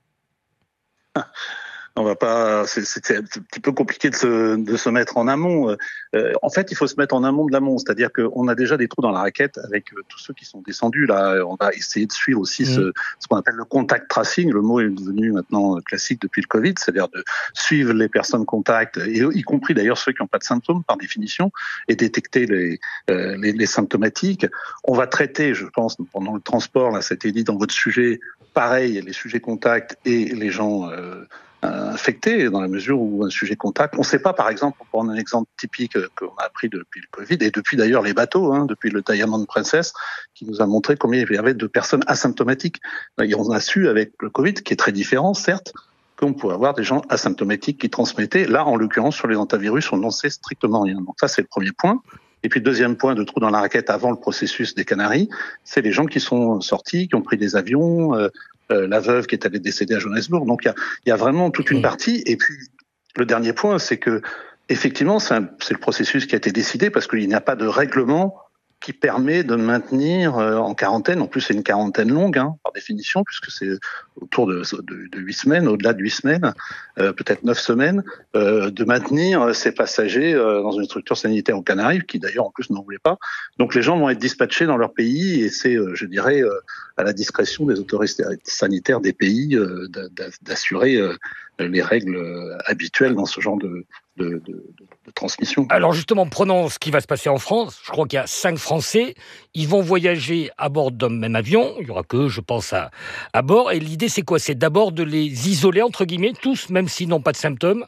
S20: On va pas, c'est, c'est un petit peu compliqué de se, de se mettre en amont. Euh, en fait, il faut se mettre en amont de l'amont, c'est-à-dire qu'on a déjà des trous dans la raquette avec euh, tous ceux qui sont descendus. Là, on va essayer de suivre aussi mmh. ce, ce qu'on appelle le contact tracing. Le mot est devenu maintenant classique depuis le Covid, c'est-à-dire de suivre les personnes contacts, et y compris d'ailleurs ceux qui n'ont pas de symptômes par définition, et détecter les, euh, les, les symptomatiques. On va traiter, je pense, pendant le transport, là, c'était dit dans votre sujet, pareil, les sujets contacts et les gens euh, infectés dans la mesure où un sujet contact. On ne sait pas, par exemple, pour prendre un exemple typique qu'on a appris depuis le Covid et depuis d'ailleurs les bateaux, hein, depuis le Diamond Princess, qui nous a montré combien il y avait de personnes asymptomatiques. Et on a su avec le Covid, qui est très différent, certes, qu'on pouvait avoir des gens asymptomatiques qui transmettaient. Là, en l'occurrence, sur les hantavirus, on n'en sait strictement rien. Donc ça, c'est le premier point. Et puis, deuxième point de trou dans la raquette avant le processus des Canaries, c'est les gens qui sont sortis, qui ont pris des avions, euh, euh, la veuve qui est allée décéder à Johannesburg. Donc, il y a, il y a vraiment toute une partie. Et puis, le dernier point, c'est que, effectivement, c'est, un, c'est le processus qui a été décidé parce qu'il n'y a pas de règlement qui permet de maintenir euh, en quarantaine. En plus, c'est une quarantaine longue, hein, par définition, puisque c'est autour de, de, de huit semaines, au-delà de huit semaines, euh, peut-être neuf semaines, euh, de maintenir ces passagers euh, dans une structure sanitaire aux Canaries, qui d'ailleurs en plus n'en voulaient pas. Donc les gens vont être dispatchés dans leur pays, et c'est, euh, je dirais, euh, à la discrétion des autorités sanitaires des pays euh, d'assurer euh, les règles habituelles dans ce genre de, de, de, de, de transmission.
S1: Alors justement, prenons ce qui va se passer en France. Je crois qu'il y a cinq Français. Ils vont voyager à bord d'un même avion. Il y aura que, je pense, à, à bord. Et l'idée, c'est quoi ? C'est d'abord de les isoler, entre guillemets, tous, même s'ils n'ont pas de symptômes.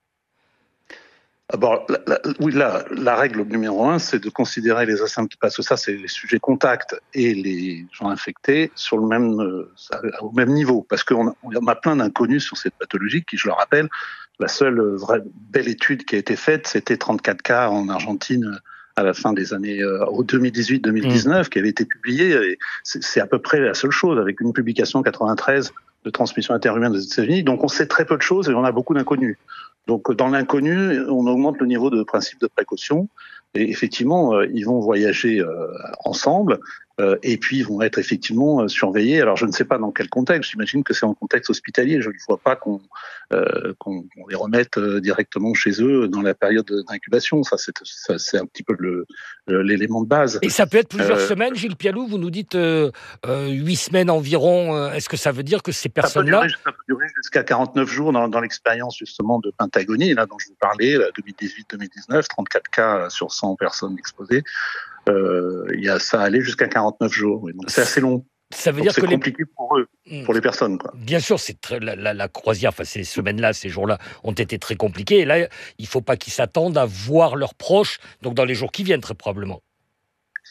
S20: D'abord, la, la, oui, la, la règle numéro un, c'est de considérer les asymptomatiques, parce que ça, c'est les sujets contacts et les gens infectés sur le même, euh, au même niveau, parce qu'on a, on a plein d'inconnus sur cette pathologie qui, je le rappelle, la seule vraie belle étude qui a été faite, c'était trente-quatre cas en Argentine à la fin des années euh, au deux mille dix-huit deux mille dix-neuf, mmh. qui avait été publiée. Et c'est, c'est à peu près la seule chose, avec une publication en quatre-vingt-treize de transmission interhumaine des États-Unis. Donc, on sait très peu de choses et on a beaucoup d'inconnus. Donc, dans l'inconnu, on augmente le niveau de principe de précaution. Et effectivement, euh, ils vont voyager euh, ensemble. Euh, et puis, ils vont être effectivement euh, surveillés. Alors, je ne sais pas dans quel contexte. J'imagine que c'est en contexte hospitalier. Je ne vois pas qu'on, euh, qu'on, qu'on les remette euh, directement chez eux dans la période d'incubation. Ça, c'est, ça, c'est un petit peu le, le, l'élément de base.
S1: Et ça peut être plusieurs euh, semaines, Gilles Pialou. Vous nous dites euh, euh, huit semaines environ. Est-ce que ça veut dire que ces personnes-là...
S20: Ça peut durer, ça peut durer jusqu'à quarante-neuf jours dans, dans l'expérience, justement, de Pentagonie, là, dont je vous parlais, deux mille dix-huit deux mille dix-neuf, trente-quatre cas sur cent personnes exposées. Euh, il y a ça allait jusqu'à quarante-neuf jours. Oui. Donc c'est assez long.
S1: Ça veut
S20: Donc
S1: dire
S20: c'est
S1: que
S20: compliqué
S1: les...
S20: pour eux, pour les personnes, quoi.
S1: Bien sûr, c'est très, la, la, la croisière, enfin ces semaines-là, ces jours-là ont été très compliqués. Et là, il ne faut pas qu'ils s'attendent à voir leurs proches, donc dans les jours qui viennent, très probablement.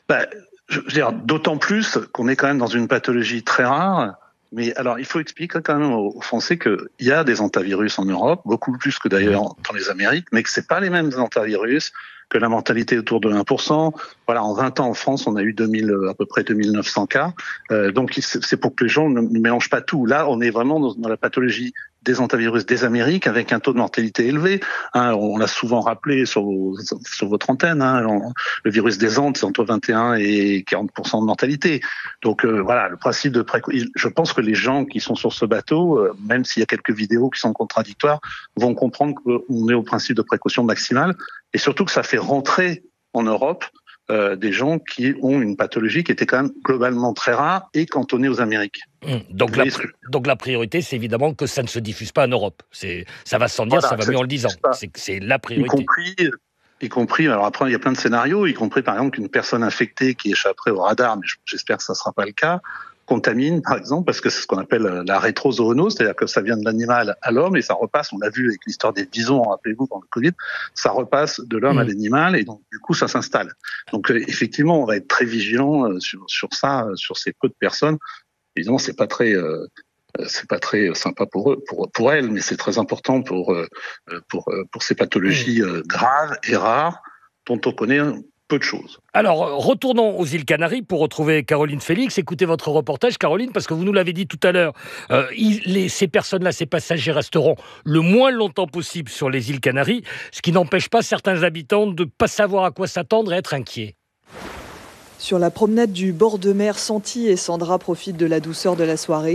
S20: bah, je veux dire, d'autant plus qu'on est quand même dans une pathologie très rare. Mais alors, il faut expliquer quand même aux Français qu'il y a des hantavirus en Europe, beaucoup plus que d'ailleurs dans les Amériques, mais que c'est pas les mêmes hantavirus, que la mortalité est autour de un pour cent. Voilà, en vingt ans en France, on a eu deux mille, à peu près deux mille neuf cents cas. Euh, donc, c'est pour que les gens ne mélangent pas tout. Là, on est vraiment dans, dans la pathologie des hantavirus des Amériques avec un taux de mortalité élevé. Hein, on l'a souvent rappelé sur, vos, sur votre antenne. Hein, on, le virus des Andes, c'est entre vingt et un et quarante pour cent de mortalité. Donc euh, voilà, le principe de précaution. Je pense que les gens qui sont sur ce bateau, euh, même s'il y a quelques vidéos qui sont contradictoires, vont comprendre qu'on est au principe de précaution maximale et surtout que ça fait rentrer en Europe euh, des gens qui ont une pathologie qui était quand même globalement très rare et cantonnée aux Amériques.
S1: Mmh. Donc, la, donc la priorité, c'est évidemment que ça ne se diffuse pas en Europe. C'est, ça va sans dire, voilà, ça va mieux en le disant. C'est, c'est la priorité.
S20: Y compris, y compris, alors après, il y a plein de scénarios, y compris par exemple qu'une personne infectée qui échapperait au radar, mais j'espère que ça ne sera pas le cas, contamine, par exemple, parce que c'est ce qu'on appelle la rétrozoonose, c'est-à-dire que ça vient de l'animal à l'homme et ça repasse, on l'a vu avec l'histoire des bisons, rappelez-vous, pendant le Covid, ça repasse de l'homme mmh. à l'animal et donc du coup ça s'installe. Donc euh, effectivement, on va être très vigilant euh, sur, sur ça, euh, sur ces peu de personnes. Évidemment, c'est pas très, euh, c'est pas très sympa pour eux, pour pour elles, mais c'est très important pour euh, pour pour ces pathologies euh, graves et rares dont on connaît peu de choses.
S1: Alors, retournons aux îles Canaries pour retrouver Caroline Félix. Écoutez votre reportage, Caroline, parce que vous nous l'avez dit tout à l'heure, euh, il, les, ces personnes-là, ces passagers resteront le moins longtemps possible sur les îles Canaries, ce qui n'empêche pas certains habitants de ne pas savoir à quoi s'attendre et être inquiets.
S19: Sur la promenade du bord de mer, Santi et Sandra profitent de la douceur de la soirée.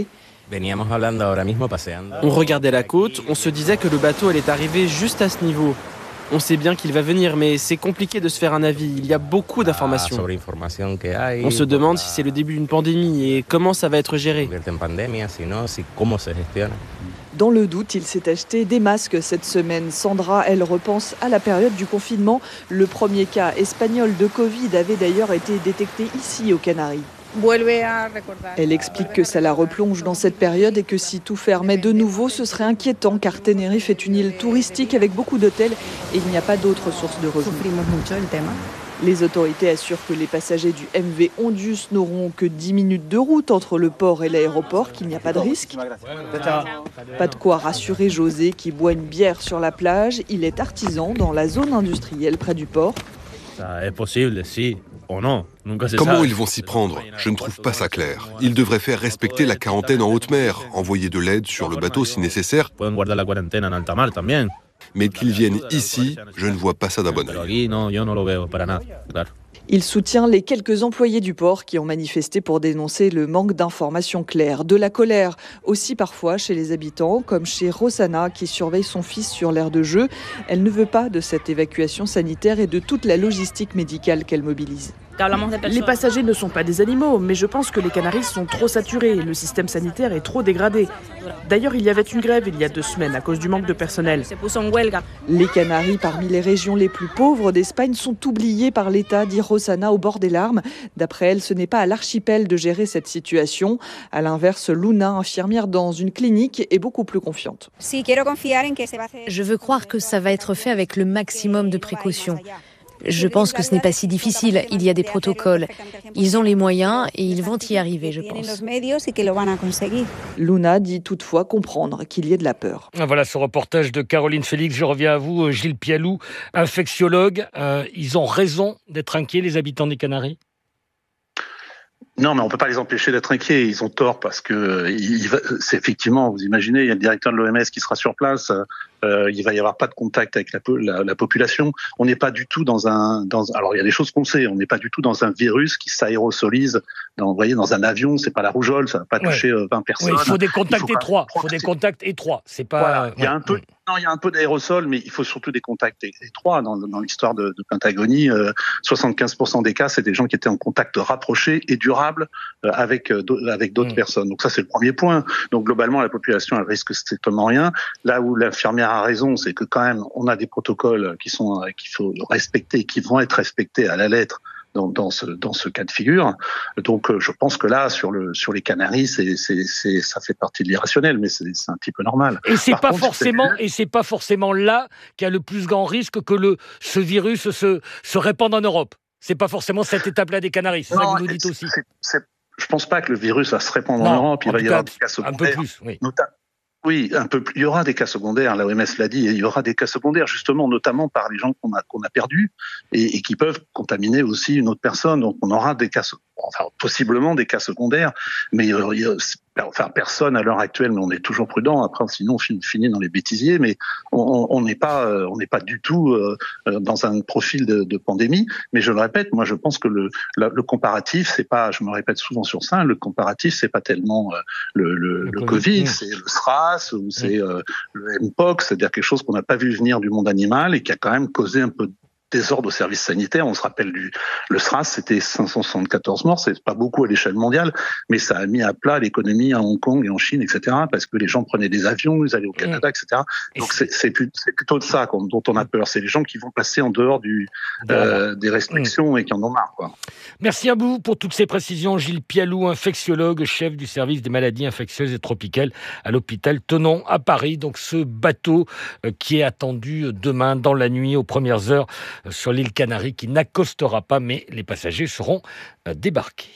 S21: On regardait la côte, on se disait que le bateau allait arriver juste à ce niveau. On sait bien qu'il va venir, mais c'est compliqué de se faire un avis. Il y a beaucoup d'informations. On se demande si c'est le début d'une pandémie et comment ça va être géré.
S19: Dans le doute, il s'est acheté des masques cette semaine. Sandra, elle repense à la période du confinement. Le premier cas espagnol de Covid avait d'ailleurs été détecté ici aux Canaries. Elle explique que ça la replonge dans cette période et que si tout fermait de nouveau, ce serait inquiétant car Tenerife est une île touristique avec beaucoup d'hôtels et il n'y a pas d'autres sources de revenus. Les autorités assurent que les passagers du M V Ondius n'auront que dix minutes de route entre le port et l'aéroport, qu'il n'y a pas de risque. Pas de quoi rassurer José qui boit une bière sur la plage. Il est artisan dans la zone industrielle près du port.
S22: C'est possible, si. Oh non, comment ils vont s'y prendre? Je ne trouve pas ça clair. Ils devraient faire respecter la quarantaine en haute mer, envoyer de l'aide sur le bateau si nécessaire. Mais qu'ils viennent ici, je ne vois pas ça d'un bon œil.
S19: Il soutient les quelques employés du port qui ont manifesté pour dénoncer le manque d'informations claires. De la colère aussi parfois chez les habitants, comme chez Rosanna qui surveille son fils sur l'aire de jeu. Elle ne veut pas de cette évacuation sanitaire et de toute la logistique médicale qu'elle mobilise.
S23: Les passagers ne sont pas des animaux, mais je pense que les Canaries sont trop saturés. Le système sanitaire est trop dégradé. D'ailleurs, il y avait une grève il y a deux semaines à cause du manque de personnel.
S19: Les Canaries, parmi les régions les plus pauvres d'Espagne, sont oubliées par l'État, dit Rosanna au bord des larmes. D'après elle, ce n'est pas à l'archipel de gérer cette situation. À l'inverse, Luna, infirmière dans une clinique, est beaucoup plus confiante.
S24: Je veux croire que ça va être fait avec le maximum de précautions. Je pense que ce n'est pas si difficile. Il y a des protocoles. Ils ont les moyens et ils vont y arriver, je pense.
S19: Luna dit toutefois comprendre qu'il y ait de la peur.
S1: Voilà ce reportage de Caroline Félix. Je reviens à vous, Gilles Pialou, infectiologue. Euh, ils ont raison d'être inquiets, les habitants des Canaries ?
S20: Non, mais on peut pas les empêcher d'être inquiets. Ils ont tort parce que il va, c'est effectivement, vous imaginez, il y a le directeur de l'O M S qui sera sur place. Euh, il va y avoir pas de contact avec la, la, la population. On n'est pas du tout dans un, dans, alors il y a des choses qu'on sait. On n'est pas du tout dans un virus qui s'aérosolise. Dans, vous voyez, dans un avion, c'est pas la rougeole, ça va pas ouais. toucher vingt personnes.
S1: Oui, il faut des contacts il faut étroits. Il faut des contacts étroits. C'est pas.
S20: Voilà. Il y a
S1: ouais.
S20: un peu. Non, il y a un peu d'aérosol, mais il faut surtout des contacts étroits. Dans, dans l'histoire de, de Pentagonie, euh, soixante-quinze pour cent des cas, c'est des gens qui étaient en contact rapproché et durable euh, avec euh, avec d'autres mmh. personnes. Donc ça, c'est le premier point. Donc globalement, la population, elle risque strictement rien. Là où l'infirmière a raison, c'est que quand même, on a des protocoles qui sont euh, qu'il faut respecter, qui vont être respectés à la lettre. Dans, dans ce dans ce cas de figure, donc euh, je pense que là sur le sur les Canaries, c'est c'est c'est ça fait partie de l'irrationnel, mais c'est c'est un petit peu normal.
S1: Et c'est
S20: Par
S1: pas
S20: contre,
S1: forcément
S20: c'est...
S1: et c'est pas forcément là qu'il y a le plus grand risque que le ce virus se se répande en Europe. C'est pas forcément cette étape-là des Canaries, c'est non, ça que vous nous dites aussi.
S20: C'est, c'est, je pense pas que le virus va se répandre non, en Europe, il va y cas, avoir des cas secondaires.
S1: Un peu plus, oui.
S20: Notamment. Oui, un peu plus. Il y aura des cas secondaires, l'O M S l'a dit, il y aura des cas secondaires justement, notamment par les gens qu'on a, qu'on a perdus et, et qui peuvent contaminer aussi une autre personne. Donc on aura des cas, enfin possiblement des cas secondaires, mais il y a, enfin personne à l'heure actuelle, mais on est toujours prudent. Après, sinon on finit dans les bêtisiers, mais on n'est pas, on n'est pas du tout dans un profil de, de pandémie. Mais je le répète, moi je pense que le, le, le comparatif, c'est pas, je me répète souvent sur ça, le comparatif c'est pas tellement le, le, le, le Covid, Covid, c'est le SRAS ou c'est euh, le Mpox, c'est-à-dire quelque chose qu'on n'a pas vu venir du monde animal et qui a quand même causé un peu de désordre au service sanitaire. On se rappelle du le SRAS, c'était cinq cent soixante-quatorze morts, c'est pas beaucoup à l'échelle mondiale, mais ça a mis à plat l'économie à Hong Kong et en Chine, et cetera, parce que les gens prenaient des avions, ils allaient au Canada, et cetera. Donc c'est, c'est, c'est plutôt de ça dont on a peur. C'est les gens qui vont passer en dehors du, euh, des restrictions et qui en ont marre, quoi.
S1: Merci à vous pour toutes ces précisions. Gilles Pialou, infectiologue, chef du service des maladies infectieuses et tropicales à l'hôpital Tenon à Paris. Donc ce bateau euh, qui est attendu demain dans la nuit aux premières heures sur l'île Canaries, qui n'accostera pas, mais les passagers seront débarqués.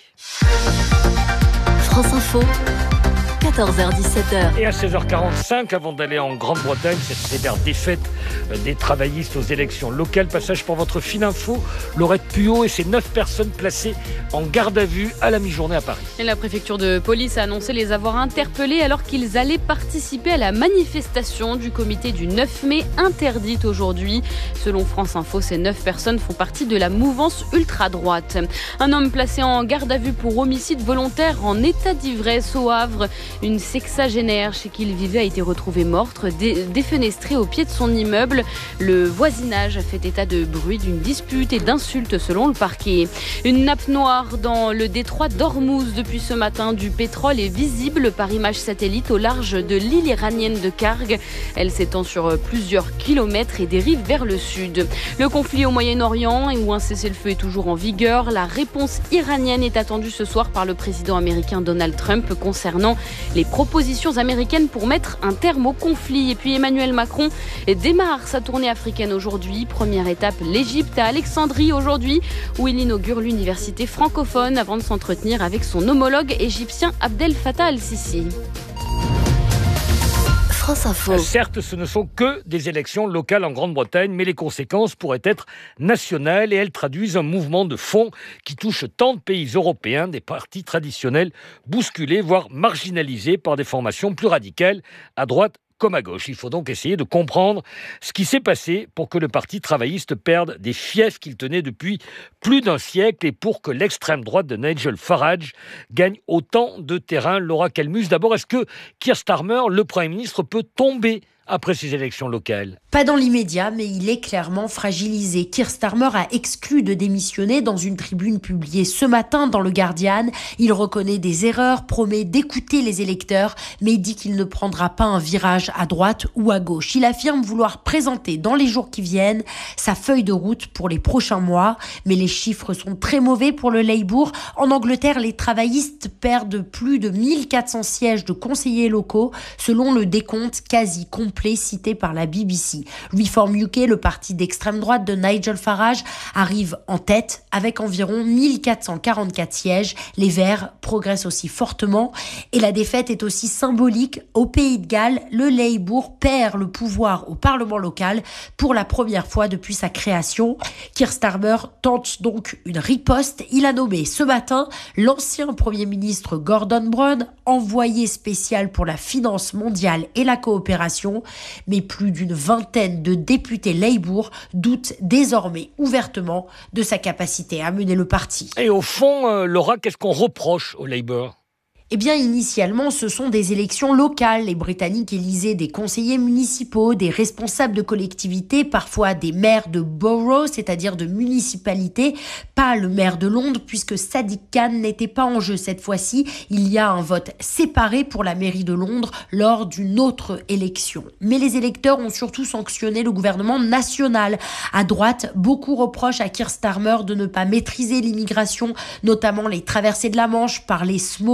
S10: France Info, quatorze heures dix-sept heures.
S1: Et à seize heures quarante-cinq, avant d'aller en Grande-Bretagne, cette sévère défaite des travaillistes aux élections locales. Passage pour votre fine info, Laurette Puot et ses neuf personnes placées en garde à vue à la mi-journée à Paris.
S17: Et la préfecture de police a annoncé les avoir interpellés alors qu'ils allaient participer à la manifestation du comité du neuf mai interdite aujourd'hui. Selon France Info, ces neuf personnes font partie de la mouvance ultra-droite. Un homme placé en garde à vue pour homicide volontaire en état d'ivresse au Havre. Une sexagénaire chez qui il vivait a été retrouvée morte, dé- défenestrée au pied de son immeuble. Le voisinage a fait état de bruit d'une dispute et d'insultes selon le parquet. Une nappe noire dans le détroit d'Ormuz depuis ce matin. Du pétrole est visible par image satellite au large de l'île iranienne de Karg. Elle s'étend sur plusieurs kilomètres et dérive vers le sud. Le conflit au Moyen-Orient, où un cessez-le-feu est toujours en vigueur. La réponse iranienne est attendue ce soir par le président américain Donald Trump concernant les propositions américaines pour mettre un terme au conflit. Et puis Emmanuel Macron démarre sa tournée africaine aujourd'hui. Première étape, l'Égypte à Alexandrie aujourd'hui, où il inaugure l'université francophone avant de s'entretenir avec son homologue égyptien Abdel Fattah al-Sisi.
S10: France Info.
S1: Certes, ce ne sont que des élections locales en Grande-Bretagne, mais les conséquences pourraient être nationales et elles traduisent un mouvement de fond qui touche tant de pays européens, des partis traditionnels bousculés, voire marginalisés par des formations plus radicales à droite comme à gauche. Il faut donc essayer de comprendre ce qui s'est passé pour que le Parti travailliste perde des fiefs qu'il tenait depuis plus d'un siècle et pour que l'extrême droite de Nigel Farage gagne autant de terrain. Laura Calmus, d'abord, est-ce que Keir Starmer, le Premier ministre, peut tomber après ces élections locales?
S2: Pas dans l'immédiat, mais il est clairement fragilisé. Keir Starmer a exclu de démissionner dans une tribune publiée ce matin dans le Guardian. Il reconnaît des erreurs, promet d'écouter les électeurs, mais dit qu'il ne prendra pas un virage à droite ou à gauche. Il affirme vouloir présenter dans les jours qui viennent sa feuille de route pour les prochains mois. Mais les chiffres sont très mauvais pour le Labour. En Angleterre, les travaillistes perdent plus de mille quatre cents sièges de conseillers locaux, selon le décompte quasi complet cité par la B B C. Reform U K, le parti d'extrême droite de Nigel Farage, arrive en tête avec environ mille quatre cent quarante-quatre sièges. Les Verts progressent aussi fortement et la défaite est aussi symbolique. Au Pays de Galles, le Labour perd le pouvoir au Parlement local pour la première fois depuis sa création. Keir Starmer tente donc une riposte. Il a nommé ce matin l'ancien Premier ministre Gordon Brown envoyé spécial pour la finance mondiale et la coopération. Mais plus d'une vingtaine de députés Labour doutent désormais ouvertement de sa capacité à mener le parti.
S1: Et au fond, euh, Laura, qu'est-ce qu'on reproche au Labour ?
S2: Eh bien, initialement, ce sont des élections locales. Les Britanniques élisaient des conseillers municipaux, des responsables de collectivités, parfois des maires de borough, c'est-à-dire de municipalités, pas le maire de Londres, puisque Sadiq Khan n'était pas en jeu cette fois-ci. Il y a un vote séparé pour la mairie de Londres lors d'une autre élection. Mais les électeurs ont surtout sanctionné le gouvernement national. À droite, beaucoup reprochent à Keir Starmer de ne pas maîtriser l'immigration, notamment les traversées de la Manche par les small boats,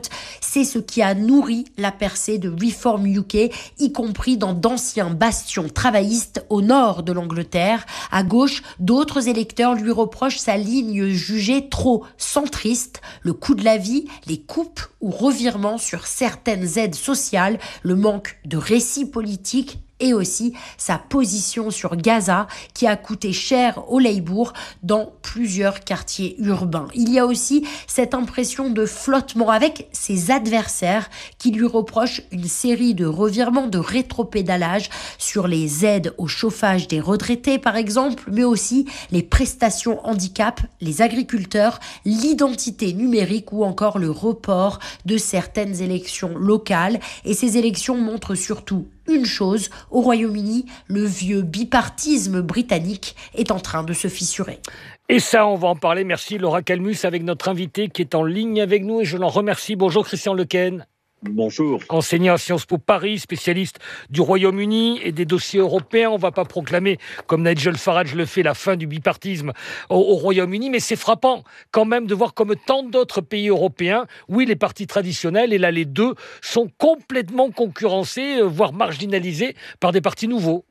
S2: vote. C'est ce qui a nourri la percée de Reform U K, y compris dans d'anciens bastions travaillistes au nord de l'Angleterre. À gauche, d'autres électeurs lui reprochent sa ligne jugée trop centriste, le coût de la vie, les coupes ou revirements sur certaines aides sociales, le manque de récit politique et aussi sa position sur Gaza qui a coûté cher au Labour dans plusieurs quartiers urbains. Il y a aussi cette impression de flottement avec ses adversaires qui lui reprochent une série de revirements, de rétropédalage sur les aides au chauffage des retraités par exemple, mais aussi les prestations handicap, les agriculteurs, l'identité numérique ou encore le report de certaines élections locales. Et ces élections montrent surtout une chose, au Royaume-Uni, le vieux bipartisme britannique est en train de se fissurer.
S1: Et ça, on va en parler. Merci Laura Calmus avec notre invité qui est en ligne avec nous et je l'en remercie. Bonjour Christian Lequesne.
S3: Bonjour.
S1: Enseignant à Sciences Po Paris, spécialiste du Royaume-Uni et des dossiers européens. On ne va pas proclamer, comme Nigel Farage le fait, la fin du bipartisme au, au Royaume-Uni, mais c'est frappant quand même de voir comme tant d'autres pays européens, oui, les partis traditionnels, et là les deux, sont complètement concurrencés, voire marginalisés par des partis nouveaux.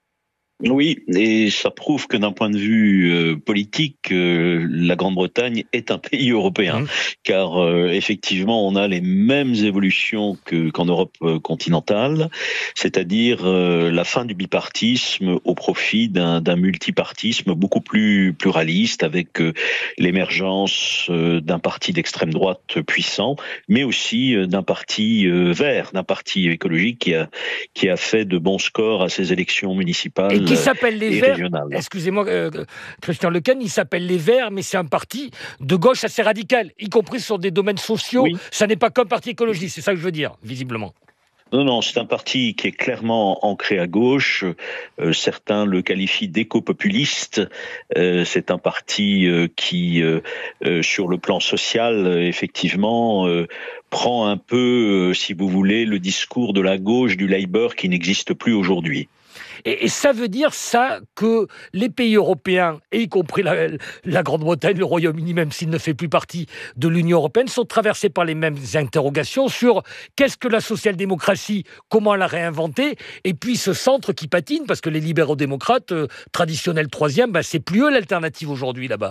S3: Oui, et ça prouve que d'un point de vue euh, politique, euh, la Grande-Bretagne est un pays européen, mmh. car euh, effectivement, on a les mêmes évolutions que, qu'en Europe euh, continentale, c'est-à-dire euh, la fin du bipartisme au profit d'un, d'un multipartisme beaucoup plus pluraliste, avec euh, l'émergence euh, d'un parti d'extrême droite puissant, mais aussi euh, d'un parti euh, vert, d'un parti écologique qui a, qui a fait de bons scores à ces élections municipales.
S1: Qui s'appelle les Verts, excusez-moi euh, Christian Lequesne, il s'appelle les Verts, mais c'est un parti de gauche assez radical, y compris sur des domaines sociaux. Oui. Ça n'est pas qu'un parti écologiste, c'est ça que je veux dire, visiblement.
S3: Non, non, c'est un parti qui est clairement ancré à gauche. Euh, certains le qualifient d'éco-populiste. Euh, c'est un parti euh, qui, euh, euh, sur le plan social, euh, effectivement, euh, prend un peu, euh, si vous voulez, le discours de la gauche du Labour qui n'existe plus aujourd'hui.
S1: Et, et ça veut dire ça que les pays européens, et y compris la, la Grande-Bretagne, le Royaume-Uni, même s'il ne fait plus partie de l'Union européenne, sont traversés par les mêmes interrogations sur qu'est-ce que la social-démocratie, comment la réinventer, et puis ce centre qui patine, parce que les libéraux-démocrates, euh, traditionnels troisième, ben, c'est plus eux l'alternative aujourd'hui là-bas.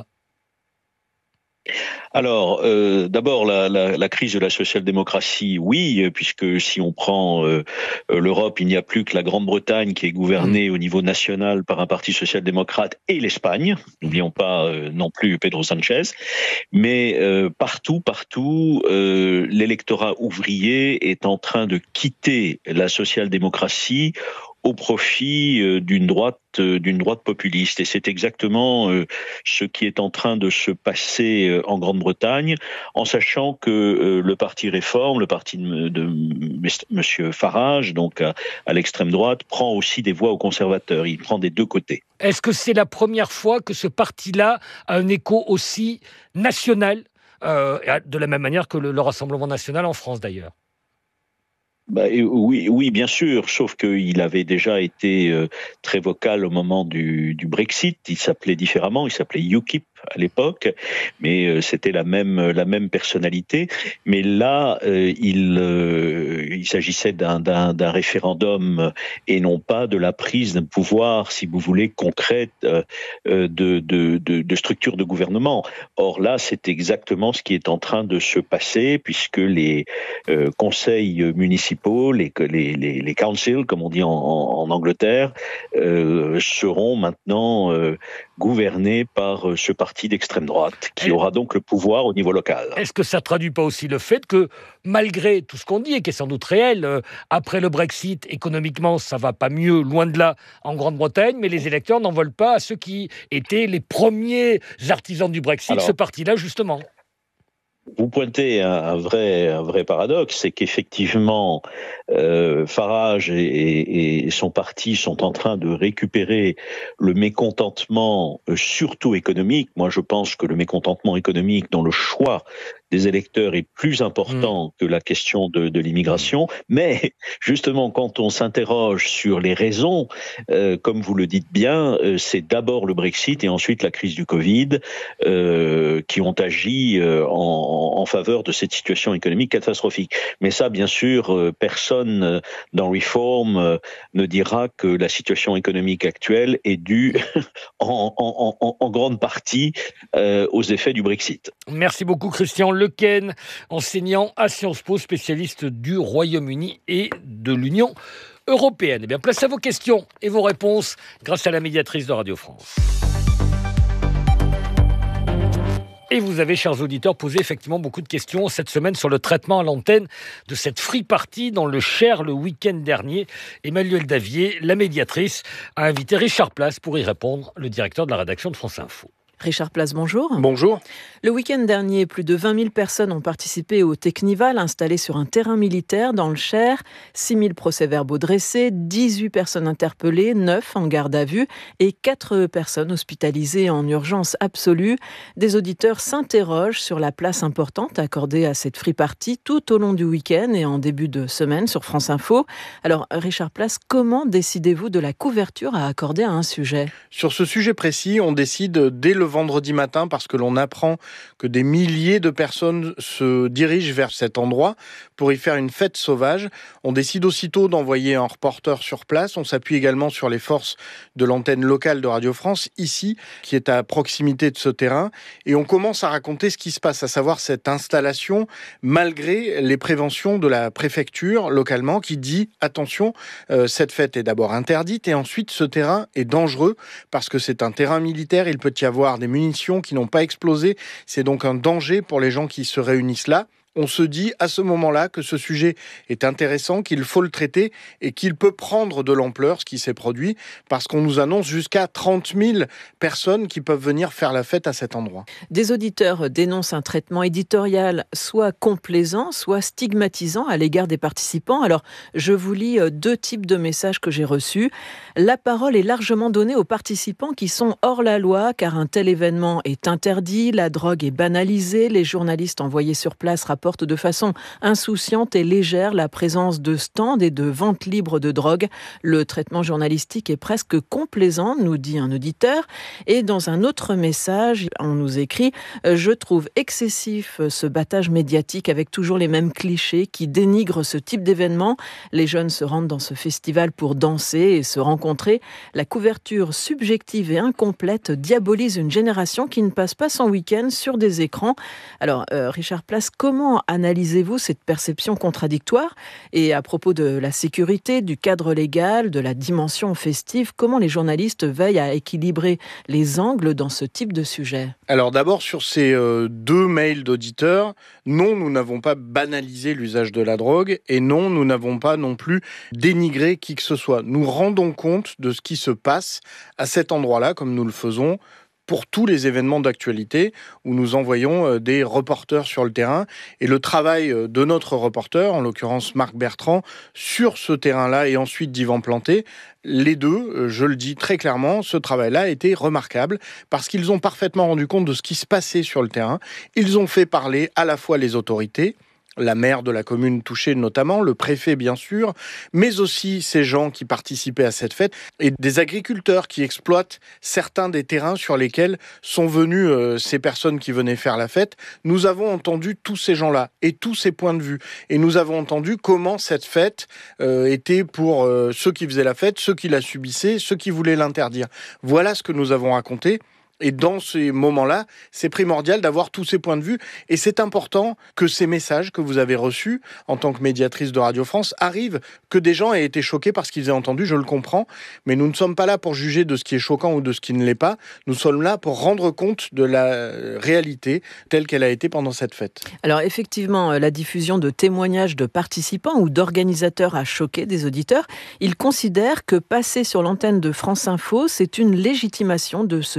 S3: Alors, euh, d'abord, la, la, la crise de la social-démocratie, oui, puisque si on prend euh, l'Europe, il n'y a plus que la Grande-Bretagne qui est gouvernée mmh. au niveau national par un parti social-démocrate et l'Espagne. N'oublions pas euh, non plus Pedro Sánchez. Mais euh, partout, partout, euh, l'électorat ouvrier est en train de quitter la social-démocratie au profit euh, d'une droite euh, d'une droite populiste. Et c'est exactement euh, ce qui est en train de se passer euh, en Grande-Bretagne, en sachant que euh, le parti Réforme, le parti de, de M. Farage, donc à, à l'extrême droite, prend aussi des voix aux conservateurs. Il prend des deux côtés.
S1: Est-ce que c'est la première fois que ce parti-là a un écho aussi national, euh, de la même manière que le, le Rassemblement national en France d'ailleurs?
S3: Bah, oui, oui, bien sûr, sauf qu'il avait déjà été euh, très vocal au moment du, du Brexit. Il s'appelait différemment, il s'appelait U K I P à l'époque, mais euh, c'était la même la même personnalité. Mais là, euh, il euh, il s'agissait d'un, d'un d'un référendum et non pas de la prise d'un pouvoir, si vous voulez, concrète euh, de, de de de structure de gouvernement. Or là, c'est exactement ce qui est en train de se passer, puisque les euh, conseils municipaux, les les les, les councils, comme on dit en, en Angleterre, euh, seront maintenant euh, gouvernés par ce parti d'extrême droite, qui aura donc le pouvoir au niveau local.
S1: Est-ce que ça ne traduit pas aussi le fait que, malgré tout ce qu'on dit, et qui est sans doute réel, euh, après le Brexit, économiquement, ça ne va pas mieux, loin de là, en Grande-Bretagne, mais les électeurs n'en veulent pas à ceux qui étaient les premiers artisans du Brexit, Alors, ce parti-là, justement.
S3: Vous pointez un, un vrai, un vrai paradoxe, c'est qu'effectivement, euh, Farage et, et, et son parti sont en train de récupérer le mécontentement, euh, surtout économique. Moi, je pense que le mécontentement économique dans le choix des électeurs est plus important mmh. que la question de, de l'immigration. Mais justement, quand on s'interroge sur les raisons, euh, comme vous le dites bien, euh, c'est d'abord le Brexit et ensuite la crise du Covid euh, qui ont agi euh, en, en faveur de cette situation économique catastrophique. Mais ça, bien sûr, euh, personne dans Reform euh, ne dira que la situation économique actuelle est due en, en, en, en grande partie euh, aux effets du Brexit.
S1: Merci beaucoup Christian Lequesne, enseignant à Sciences Po, spécialiste du Royaume-Uni et de l'Union européenne. Eh bien, place à vos questions et vos réponses grâce à la médiatrice de Radio France. Et vous avez, chers auditeurs, posé effectivement beaucoup de questions cette semaine sur le traitement à l'antenne de cette free party dans le Cher le week-end dernier. Emmanuel Davier, la médiatrice, a invité Richard Place pour y répondre, le directeur de la rédaction de France Info.
S4: Richard Place, bonjour.
S5: Bonjour.
S4: Le week-end dernier, plus de vingt mille personnes ont participé au Technival installé sur un terrain militaire dans le Cher. six mille procès-verbaux dressés, dix-huit personnes interpellées, neuf en garde à vue et quatre personnes hospitalisées en urgence absolue. Des auditeurs s'interrogent sur la place importante accordée à cette free party tout au long du week-end et en début de semaine sur France Info. Alors, Richard Place, comment décidez-vous de la couverture à accorder à un sujet ?
S5: Sur ce sujet précis, on décide dès le vendredi matin parce que l'on apprend que des milliers de personnes se dirigent vers cet endroit pour y faire une fête sauvage. On décide aussitôt d'envoyer un reporter sur place. On s'appuie également sur les forces de l'antenne locale de Radio France, ici, qui est à proximité de ce terrain. Et on commence à raconter ce qui se passe, à savoir cette installation, malgré les préventions de la préfecture localement, qui dit, attention, euh, cette fête est d'abord interdite et ensuite ce terrain est dangereux parce que c'est un terrain militaire, il peut y avoir des munitions qui n'ont pas explosé. C'est donc un danger pour les gens qui se réunissent là. On se dit à ce moment-là que ce sujet est intéressant, qu'il faut le traiter et qu'il peut prendre de l'ampleur, ce qui s'est produit, parce qu'on nous annonce jusqu'à trente mille personnes qui peuvent venir faire la fête à cet endroit.
S4: Des auditeurs dénoncent un traitement éditorial soit complaisant, soit stigmatisant à l'égard des participants. Alors, je vous lis deux types de messages que j'ai reçus. La parole est largement donnée aux participants qui sont hors la loi, car un tel événement est interdit, la drogue est banalisée, les journalistes envoyés sur place rapportent de façon insouciante et légère la présence de stands et de ventes libres de drogue. Le traitement journalistique est presque complaisant, nous dit un auditeur. Et dans un autre message, on nous écrit « Je trouve excessif ce battage médiatique avec toujours les mêmes clichés qui dénigrent ce type d'événement. Les jeunes se rendent dans ce festival pour danser et se rencontrer. La couverture subjective et incomplète diabolise une génération qui ne passe pas son week-end sur des écrans. » Alors, euh, Richard Place, comment analysez-vous cette perception contradictoire ? Et à propos de la sécurité, du cadre légal, de la dimension festive, comment les journalistes veillent à équilibrer les angles dans ce type de sujet ?
S5: Alors d'abord, sur ces euh, deux mails d'auditeurs, non, nous n'avons pas banalisé l'usage de la drogue et non, nous n'avons pas non plus dénigré qui que ce soit. Nous rendons compte de ce qui se passe à cet endroit-là, comme nous le faisons pour tous les événements d'actualité où nous envoyons des reporters sur le terrain. Et le travail de notre reporter, en l'occurrence Marc Bertrand, sur ce terrain-là et ensuite d'Yvan Planté, les deux, je le dis très clairement, ce travail-là a été remarquable parce qu'ils ont parfaitement rendu compte de ce qui se passait sur le terrain. Ils ont fait parler à la fois les autorités, la maire de la commune touchée notamment, le préfet bien sûr, mais aussi ces gens qui participaient à cette fête et des agriculteurs qui exploitent certains des terrains sur lesquels sont venues euh, ces personnes qui venaient faire la fête. Nous avons entendu tous ces gens-là et tous ces points de vue et nous avons entendu comment cette fête euh, était pour euh, ceux qui faisaient la fête, ceux qui la subissaient, ceux qui voulaient l'interdire. Voilà ce que nous avons raconté. Et dans ces moments-là, c'est primordial d'avoir tous ces points de vue. Et c'est important que ces messages que vous avez reçus en tant que médiatrice de Radio France arrivent, que des gens aient été choqués par ce qu'ils aient entendu, je le comprends. Mais nous ne sommes pas là pour juger de ce qui est choquant ou de ce qui ne l'est pas. Nous sommes là pour rendre compte de la réalité telle qu'elle a été pendant cette fête.
S4: Alors effectivement, la diffusion de témoignages de participants ou d'organisateurs a choqué des auditeurs. Ils considèrent que passer sur l'antenne de France Info, c'est une légitimation de ce type de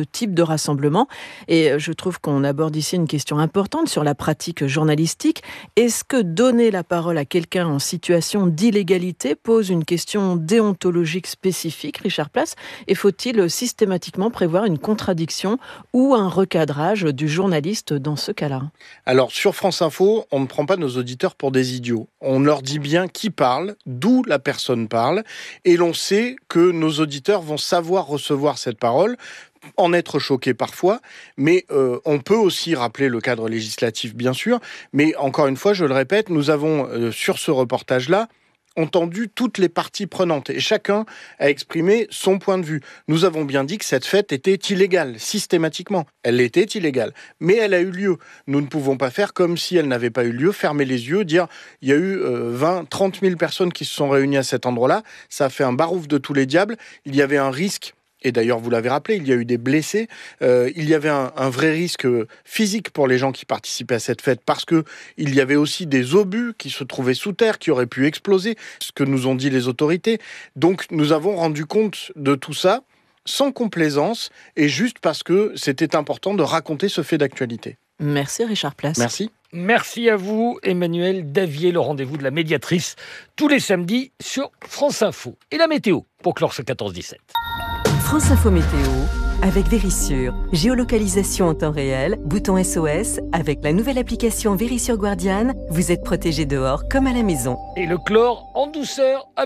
S4: rassemblement. Et je trouve qu'on aborde ici une question importante sur la pratique journalistique. Est-ce que donner la parole à quelqu'un en situation d'illégalité pose une question déontologique spécifique, Richard Place, et faut-il systématiquement prévoir une contradiction ou un recadrage du journaliste dans ce cas-là?
S5: Alors, sur France Info, on ne prend pas nos auditeurs pour des idiots. On leur dit bien qui parle, d'où la personne parle, et l'on sait que nos auditeurs vont savoir recevoir cette parole, en être choqués parfois, mais euh, on peut aussi rappeler le cadre législatif, bien sûr, mais encore une fois, je le répète, nous avons, euh, sur ce reportage-là, entendu toutes les parties prenantes et chacun a exprimé son point de vue. Nous avons bien dit que cette fête était illégale, systématiquement. Elle était illégale, mais elle a eu lieu. Nous ne pouvons pas faire comme si elle n'avait pas eu lieu, fermer les yeux, dire il y a eu euh, vingt, trente mille personnes qui se sont réunies à cet endroit-là, ça a fait un barouf de tous les diables, il y avait un risque. Et d'ailleurs, vous l'avez rappelé, il y a eu des blessés. Euh, il y avait un, un vrai risque physique pour les gens qui participaient à cette fête parce que il y avait aussi des obus qui se trouvaient sous terre, qui auraient pu exploser, ce que nous ont dit les autorités. Donc, nous avons rendu compte de tout ça sans complaisance et juste parce que c'était important de raconter ce fait d'actualité.
S4: Merci Richard Place.
S5: Merci.
S1: Merci à vous, Emmanuel Davier, le rendez-vous de la médiatrice tous les samedis sur France Info. Et la météo pour clore ce quatorze dix-sept.
S15: France Info Météo avec Vérissure. Géolocalisation en temps réel, bouton S O S. Avec la nouvelle application Vérissure Guardian, vous êtes protégé dehors comme à la maison.
S1: Et le chlore en douceur.